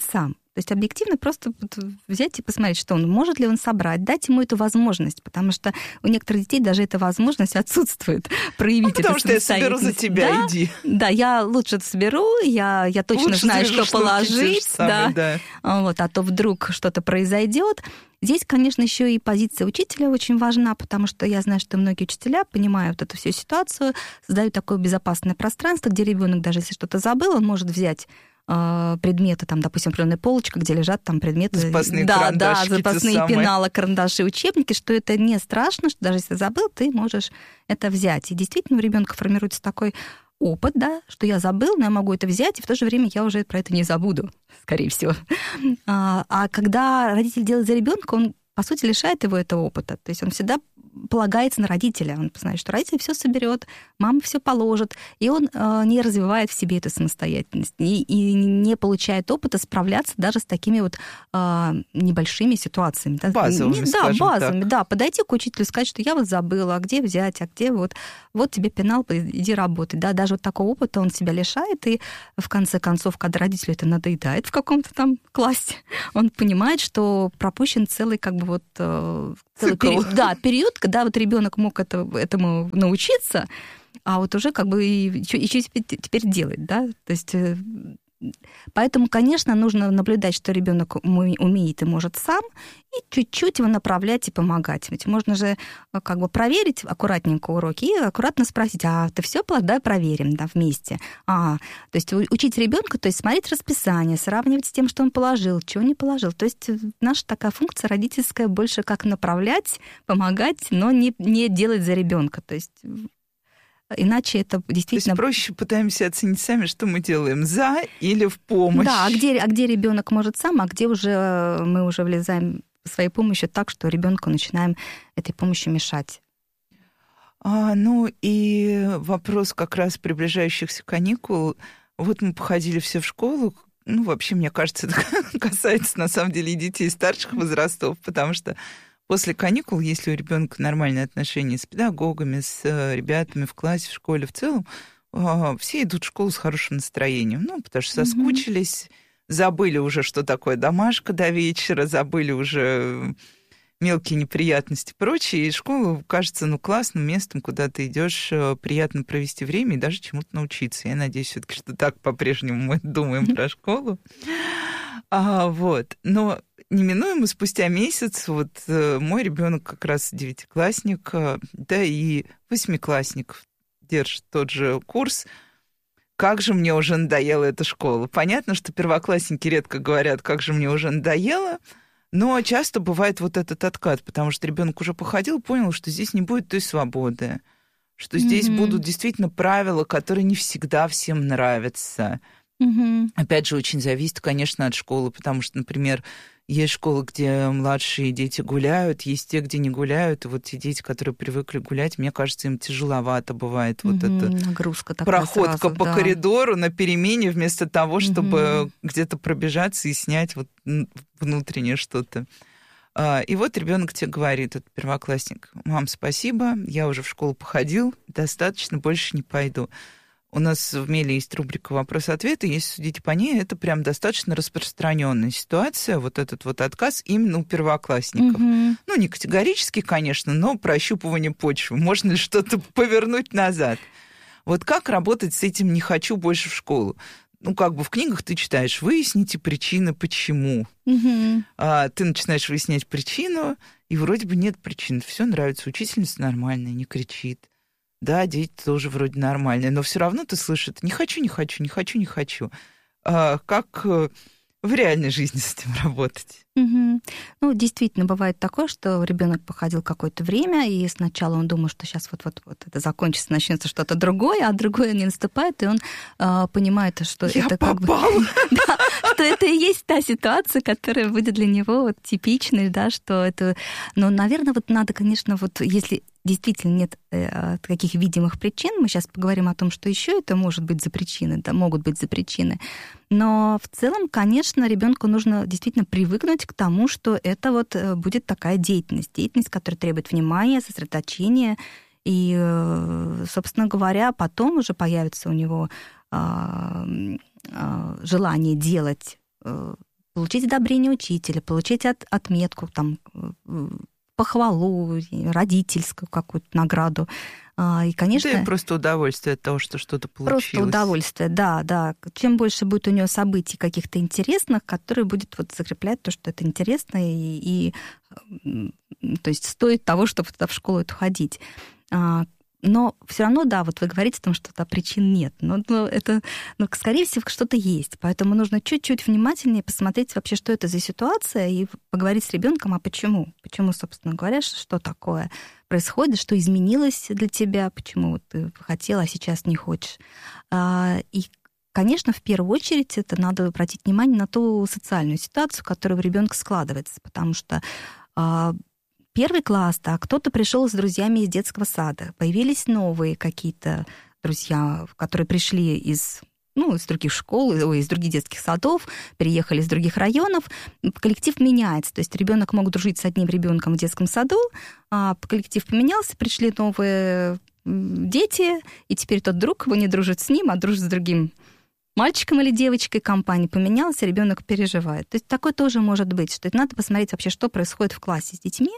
То есть объективно просто взять и посмотреть, что он, может ли он собрать, дать ему эту возможность, потому что у некоторых детей даже эта возможность отсутствует проявить ну, потому эту что я соберу за тебя, да, иди. Да, я лучше соберу, я, я точно лучше знаю, завяжу, что положить, самый, да, да. Вот, а то вдруг что-то произойдет. Здесь, конечно, еще и позиция учителя очень важна, потому что я знаю, что многие учителя понимают эту всю ситуацию, создают такое безопасное пространство, где ребенок, даже если что-то забыл, он может взять предметы, там, допустим, определенная полочка, где лежат там предметы. Запасные да, карандашики. Да, запасные пеналы, карандаши, учебники, что это не страшно, что даже если забыл, ты можешь это взять. И действительно у ребенка формируется такой опыт, да, что я забыл, но я могу это взять, и в то же время я уже про это не забуду, скорее всего. А, а когда родитель делает за ребенка, он, по сути, лишает его этого опыта. То есть он всегда полагается на родителя. Он знает, что родитель все соберет, мама все положит, и он э, не развивает в себе эту самостоятельность и, и не получает опыта справляться даже с такими вот э, небольшими ситуациями. Базовыми, да, базовыми, так. да. Подойти к учителю, сказать, что я вот забыла, а где взять, а где вот, вот тебе пенал, иди работай. Да, даже вот такого опыта он себя лишает, и в конце концов, когда родителю это надоедает в каком-то там классе, он понимает, что пропущен целый как бы вот целый период, да, период, когда вот ребенок мог это, этому научиться, а вот уже как бы и, и что теперь делать, да, то есть поэтому, конечно, нужно наблюдать, что ребенок умеет и может сам, и чуть-чуть его направлять и помогать. Ведь можно же как бы проверить аккуратненько уроки и аккуратно спросить, а ты все положил? Давай проверим, да, вместе. А, то есть учить ребенка, то есть смотреть расписание, сравнивать с тем, что он положил, чего не положил. То есть наша такая функция родительская больше как направлять, помогать, но не, не делать за ребенка. То есть иначе это действительно... То есть проще пытаемся оценить сами, что мы делаем, за или в помощь. Да, а где, а где ребенок может сам, а где уже мы уже влезаем своей помощью так, что ребенку начинаем этой помощью мешать. А, ну и вопрос как раз приближающихся каникул. Вот мы походили все в школу. Ну, вообще, мне кажется, это касается на самом деле и детей старших возрастов, потому что после каникул, если у ребенка нормальные отношения с педагогами, с ребятами в классе, в школе в целом, все идут в школу с хорошим настроением. Ну, потому что соскучились, забыли уже, что такое домашка до вечера, забыли уже мелкие неприятности и прочее. И школа кажется, ну, классным местом, куда ты идешь приятно провести время и даже чему-то научиться. Я надеюсь, все-таки, что так по-прежнему мы думаем про школу. А, вот. Но неминуемо спустя месяц вот мой ребенок как раз девятиклассник, да и восьмиклассник держит тот же курс. Как же мне уже надоела эта школа. Понятно, что первоклассники редко говорят, как же мне уже надоело, но часто бывает вот этот откат, потому что ребенок уже походил, понял, что здесь не будет той свободы, что здесь mm-hmm. будут действительно правила, которые не всегда всем нравятся. Mm-hmm. Опять же, очень зависит, конечно, от школы, потому что, например, есть школы, где младшие дети гуляют, есть те, где не гуляют, и вот те дети, которые привыкли гулять, мне кажется, им тяжеловато бывает вот mm-hmm. эта нагрузка такая проходка сразу, по да. коридору на перемене, вместо того, чтобы mm-hmm. где-то пробежаться и снять вот внутреннее что-то. И вот ребенок тебе говорит, этот первоклассник: мам, спасибо, я уже в школу походил, достаточно, больше не пойду. У нас в Меле есть рубрика «Вопрос-ответ», и если судить по ней, это прям достаточно распространенная ситуация, вот этот вот отказ именно у первоклассников. Mm-hmm. Ну, не категорически, конечно, но прощупывание почвы. Можно ли что-то повернуть назад? Вот как работать с этим «не хочу больше в школу»? Ну, как бы в книгах ты читаешь: выясните причины, почему. Mm-hmm. А ты начинаешь выяснять причину, и вроде бы нет причин. Все нравится, учительница нормальная, не кричит. Да, дети тоже вроде нормальные, но все равно ты слышишь: не хочу, не хочу, не хочу, не хочу. А как в реальной жизни с этим работать? Угу. Ну, действительно, бывает такое, что ребенок походил какое-то время, и сначала он думает, что сейчас вот-вот-вот это закончится, начнется что-то другое, а другое не наступает, и он э, понимает, что Я это попал. как бы... Да, что это и есть та ситуация, которая будет для него вот типичной, да, что это... Но, наверное, вот надо, конечно, вот если действительно нет э, таких видимых причин, мы сейчас поговорим о том, что еще это может быть за причины, да, могут быть за причины, но в целом, конечно, ребенку нужно действительно привыкнуть к тому, что это вот будет такая деятельность, деятельность, которая требует внимания, сосредоточения, и, собственно говоря, потом уже появится у него желание делать получить одобрение учителя, получить от, отметку, там, похвалу, родительскую какую-то награду. И, конечно... Да, и просто удовольствие от того, что что-то получилось. Просто удовольствие, да, да. Чем больше будет у нее событий каких-то интересных, которые будет вот закреплять то, что это интересно, и, и то есть стоит того, чтобы туда в школу эту ходить. Но все равно, да, вот вы говорите о том, что да, причин нет. Но, но это, ну, скорее всего, что-то есть. Поэтому нужно чуть-чуть внимательнее посмотреть вообще, что это за ситуация, и поговорить с ребенком, а почему? Почему, собственно говоря, что такое происходит, что изменилось для тебя, почему вот ты хотела, а сейчас не хочешь. И, конечно, в первую очередь это надо обратить внимание на ту социальную ситуацию, которая у ребенка складывается, потому что первый класс, да, кто-то пришел с друзьями из детского сада, появились новые какие-то друзья, которые пришли из, ну, из других школ, из других детских садов, переехали из других районов. Коллектив меняется, то есть ребенок мог дружить с одним ребенком в детском саду, а коллектив поменялся, пришли новые дети, и теперь тот друг его не дружит с ним, а дружит с другим мальчиком или девочкой, компания поменялась, ребенок переживает. То есть такое тоже может быть, что это надо посмотреть вообще, что происходит в классе с детьми,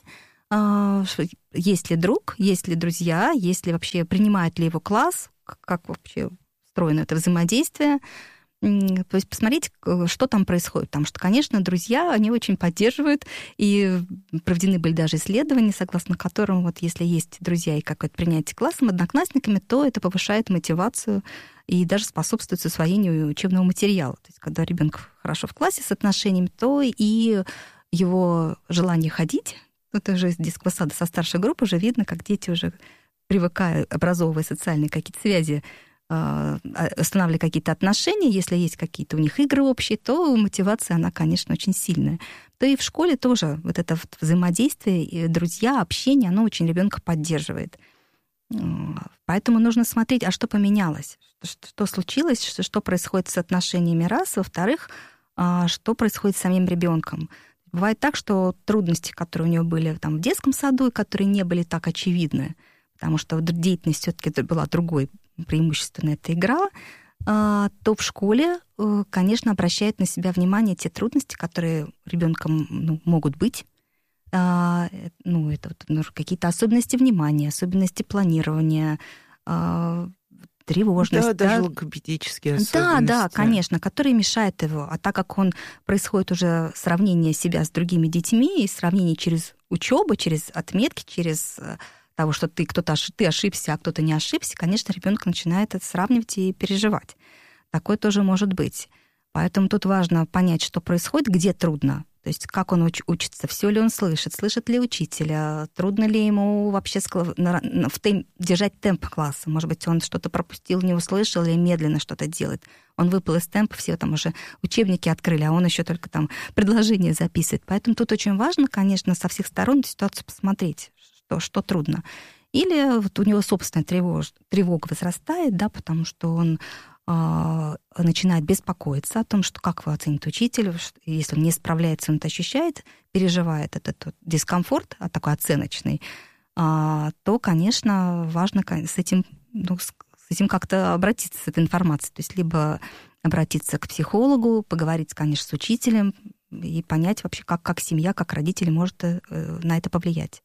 есть ли друг, есть ли друзья, есть ли вообще, принимает ли его класс, как вообще устроено это взаимодействие. То есть посмотреть, что там происходит. Потому что, конечно, друзья, они очень поддерживают, и проведены были даже исследования, согласно которым вот если есть друзья и какое-то принятие классом, одноклассниками, то это повышает мотивацию и даже способствует усвоению учебного материала. То есть когда ребенок хорошо в классе с отношениями, то и его желание ходить, это уже из детского сада со старшей группы уже видно, как дети уже привыкают, образовывая социальные какие-то связи, устанавливая какие-то отношения, если есть какие-то у них игры общие, то мотивация, она, конечно, очень сильная. То и в школе тоже вот это взаимодействие, друзья, общение, оно очень ребенка поддерживает. Поэтому нужно смотреть, а что поменялось, что случилось, что происходит с отношениями раз, во-вторых, что происходит с самим ребенком. Бывает так, что трудности, которые у него были там в детском саду, и которые не были так очевидны, потому что деятельность все-таки была другой, преимущественно эта игра, то в школе, конечно, обращает на себя внимание те трудности, которые у ребенка, ну, могут быть. Ну, это вот, ну, какие-то особенности внимания, особенности планирования, тревожность. Да, даже логопедические особенности. Да, да, конечно, которые мешают его. А так как он происходит уже сравнение себя с другими детьми, и сравнение через учебу, через отметки, через того, что ты кто-то ты ошибся, а кто-то не ошибся, конечно, ребенок начинает это сравнивать и переживать. Такое тоже может быть. Поэтому тут важно понять, что происходит, где трудно. То есть как он уч- учится, все ли он слышит, слышит ли учителя, трудно ли ему вообще в темп, держать темп класса. Может быть, он что-то пропустил, не услышал или медленно что-то делает. Он выпал из темпа, все там уже учебники открыли, а он еще только там предложения записывает. Поэтому тут очень важно, конечно, со всех сторон эту ситуацию посмотреть, что, что трудно. Или вот у него собственная тревога, тревога возрастает, да, потому что он начинает беспокоиться о том, что как его оценит учитель, если он не справляется, он это ощущает, переживает этот вот дискомфорт, а такой оценочный, то, конечно, важно с этим, ну, с этим как-то обратиться, с этой информацией. То есть либо обратиться к психологу, поговорить, конечно, с учителем и понять вообще, как, как семья, как родители может на это повлиять.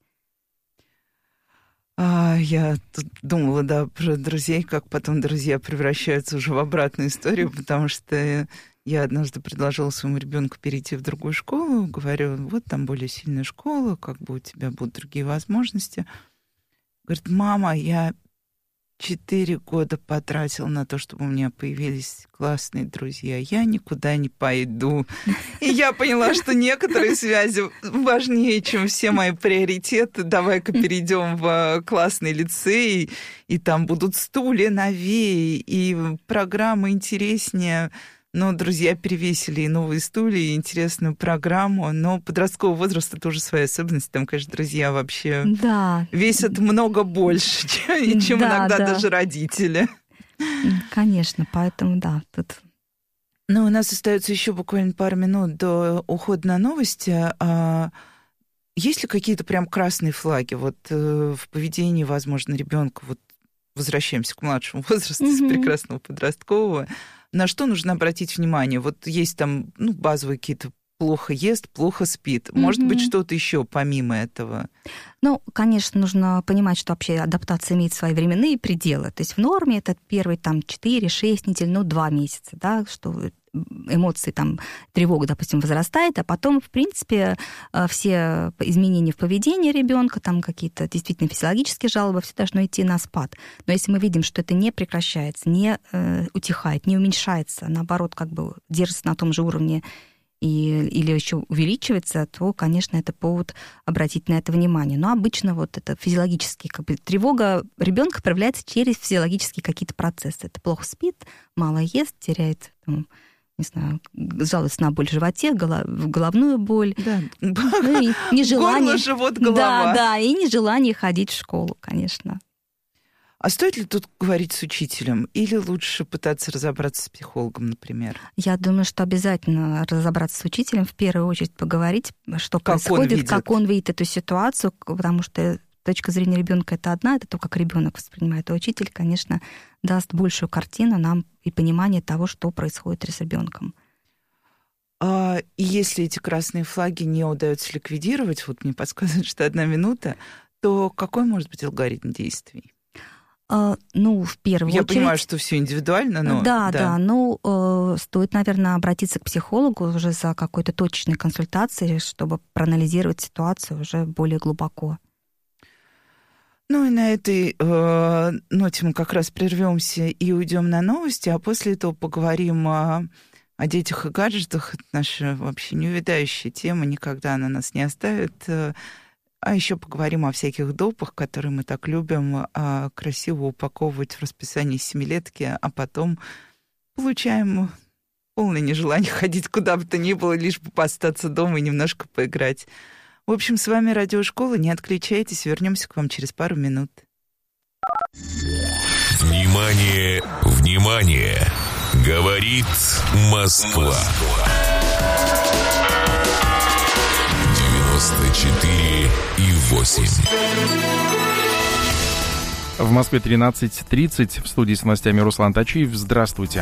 А, я тут думала, да, про друзей, как потом друзья превращаются уже в обратную историю, потому что я однажды предложила своему ребенку перейти в другую школу, говорю, вот там более сильная школа, как бы у тебя будут другие возможности. Говорит, мама, я четыре года потратил на то, чтобы у меня появились классные друзья. Я никуда не пойду. И я поняла, что некоторые связи важнее, чем все мои приоритеты. Давай-ка перейдем в классный лицей, и там будут стулья новее, и программы интереснее. Но друзья перевесили и новые стулья, и интересную программу. Но подросткового возраста тоже своя особенность. Там, конечно, друзья вообще да. весят много больше, чем, чем да, иногда да. даже родители. Конечно, поэтому да, тут... Ну, у нас остается еще буквально пару минут до ухода на новости. Есть ли какие-то прям красные флаги вот в поведении, возможно, ребенка? Вот возвращаемся к младшему возрасту, mm-hmm. с прекрасного подросткового. На что нужно обратить внимание? Вот есть там ну, базовые какие-то плохо ест, плохо спит. Может mm-hmm. быть, что-то еще помимо этого? Ну, конечно, нужно понимать, что вообще адаптация имеет свои временные пределы. То есть в норме это первые там четыре-шесть недель, ну, два месяца, да, что эмоции, там, тревога, допустим, возрастает, а потом, в принципе, все изменения в поведении ребенка, там какие-то действительно физиологические жалобы, все должно идти на спад. Но если мы видим, что это не прекращается, не э, утихает, не уменьшается, наоборот, как бы держится на том же уровне и, или еще увеличивается, то, конечно, это повод обратить на это внимание. Но обычно вот это физиологические, как бы, тревога ребенка проявляется через физиологические какие-то процессы. Это плохо спит, мало ест, теряет, там, не знаю, жалуется на боль в животе, головную боль. Да. Ну, и нежелание... Горло, живот, голова. Да, да, и нежелание ходить в школу, конечно. А стоит ли тут говорить с учителем? Или лучше пытаться разобраться с психологом, например? Я думаю, что обязательно разобраться с учителем, в первую очередь поговорить, что как происходит, он как он видит эту ситуацию, потому что точка зрения ребенка это одна, это то, как ребенок воспринимает. А учитель, конечно, даст большую картину нам и понимание того, что происходит с ребенком. А, и если эти красные флаги не удается ликвидировать, вот мне подсказывают, что одна минута, то какой может быть алгоритм действий? Uh, ну, в первую Я очередь... понимаю, что все индивидуально, но... Да, да, да, ну, э, стоит, наверное, обратиться к психологу уже за какой-то точечной консультацией, чтобы проанализировать ситуацию уже более глубоко. Ну и на этой э, ноте мы как раз прервемся и уйдем на новости, а после этого поговорим о, о детях и гаджетах. Это наша вообще неувядающая тема, никогда она нас не оставит. А еще поговорим о всяких допах, которые мы так любим, а красиво упаковывать в расписание семилетки, а потом получаем полное нежелание ходить куда бы то ни было, лишь бы остаться дома и немножко поиграть. В общем, с вами Радиошкола. Не отключайтесь, вернемся к вам через пару минут. Внимание, внимание! Говорит Москва. девяносто четыре и восемь. В Москве тринадцать тридцать. В студии с новостями Руслан Тачиев. Здравствуйте.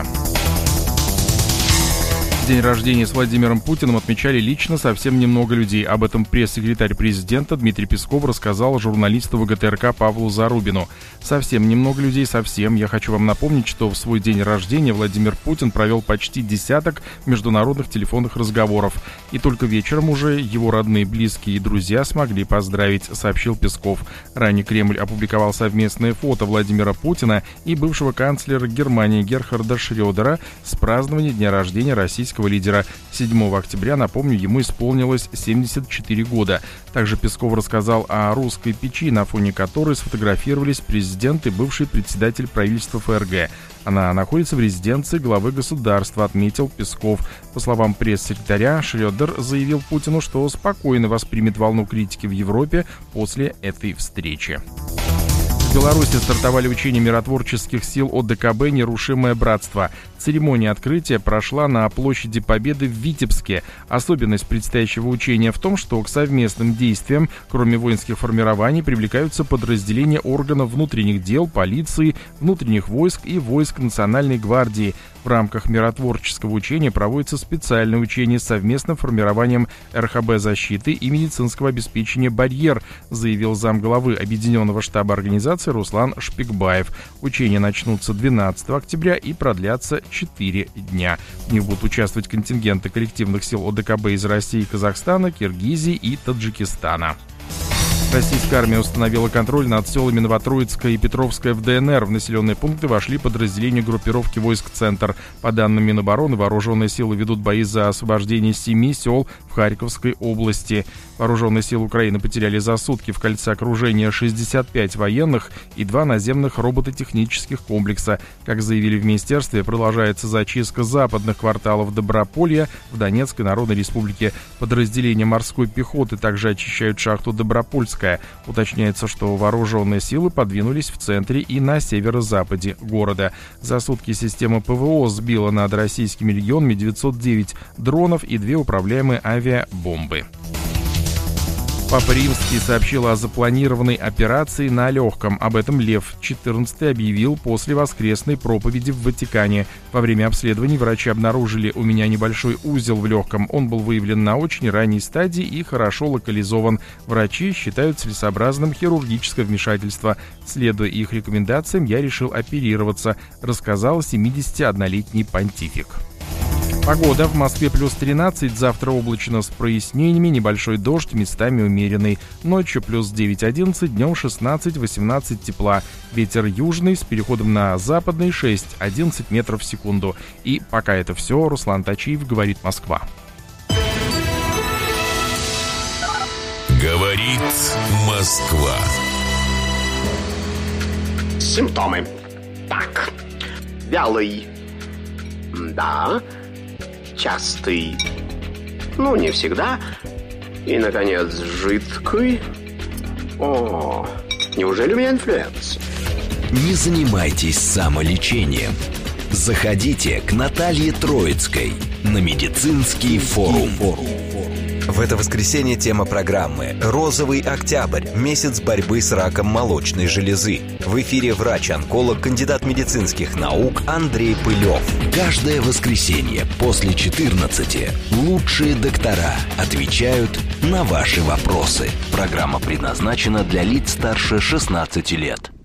День рождения с Владимиром Путиным отмечали лично совсем немного людей. Об этом пресс-секретарь президента Дмитрий Песков рассказал журналисту ВГТРК Павлу Зарубину. Совсем немного людей, совсем. Я хочу вам напомнить, что в свой день рождения Владимир Путин провел почти десяток международных телефонных разговоров. И только вечером уже его родные, близкие и друзья смогли поздравить, сообщил Песков. Ранее Кремль опубликовал совместное фото Владимира Путина и бывшего канцлера Германии Герхарда Шрёдера с празднования дня рождения российского лидера. седьмого октября, напомню, ему исполнилось семьдесят четыре года. Также Песков рассказал о русской печи, на фоне которой сфотографировались президент и бывший председатель правительства ФРГ. Она находится в резиденции главы государства, отметил Песков. По словам пресс-секретаря, Шрёдер заявил Путину, что спокойно воспримет волну критики в Европе после этой встречи. В Беларуси стартовали учения миротворческих сил ОДКБ «Нерушимое братство». Церемония открытия прошла на площади Победы в Витебске. Особенность предстоящего учения в том, что к совместным действиям, кроме воинских формирований, привлекаются подразделения органов внутренних дел, полиции, внутренних войск и войск Национальной гвардии. В рамках миротворческого учения проводится специальное учение с совместным формированием эр ха бэ защиты и медицинского обеспечения «Барьер», заявил замглавы Объединенного штаба организации Руслан Шпикбаев. Учения начнутся двенадцатого октября и продлятся четыре дня. В них будут участвовать контингенты коллективных сил ОДКБ из России, Казахстана, Киргизии и Таджикистана. Российская армия установила контроль над селами Новотроицкая и Петровская в дэ эн эр. В населенные пункты вошли подразделения группировки войск «Центр». По данным Минобороны, вооруженные силы ведут бои за освобождение семи сел в Харьковской области. Вооруженные силы Украины потеряли за сутки в кольце окружения шестьдесят пять военных и два наземных робототехнических комплекса. Как заявили в министерстве, продолжается зачистка западных кварталов Доброполья в Донецкой Народной Республике. Подразделения морской пехоты также очищают шахту Добропольская. Уточняется, что вооруженные силы подвинулись в центре и на северо-западе города. За сутки система пэ вэ о сбила над российскими регионами девятьсот девять дронов и две управляемые авиабомбы. Папа Римский сообщил о запланированной операции на легком. Об этом Лев четырнадцатый объявил после воскресной проповеди в Ватикане. Во время обследований врачи обнаружили у меня небольшой узел в легком. Он был выявлен на очень ранней стадии и хорошо локализован. Врачи считают целесообразным хирургическое вмешательство. Следуя их рекомендациям, я решил оперироваться, рассказал семидесятиоднолетний понтифик. Погода. В Москве плюс тринадцать, завтра облачно с прояснениями, небольшой дождь, местами умеренный. Ночью плюс девять-одиннадцать, днем шестнадцать-восемнадцать тепла. Ветер южный с переходом на западный шесть-одиннадцать метров в секунду. И пока это все, Руслан Тачиев, говорит Москва. Говорит Москва. Симптомы. Так. Вялый. Да. Частый. Ну, не всегда. И, наконец, жидкий. О, неужели у меня инфлюенс? Не занимайтесь самолечением. Заходите к Наталье Троицкой на медицинский форум. В это воскресенье тема программы «Розовый октябрь. Месяц борьбы с раком молочной железы». В эфире врач-онколог, кандидат медицинских наук Андрей Пылев. Каждое воскресенье после четырнадцати лучшие доктора отвечают на ваши вопросы. Программа предназначена для лиц старше шестнадцати лет.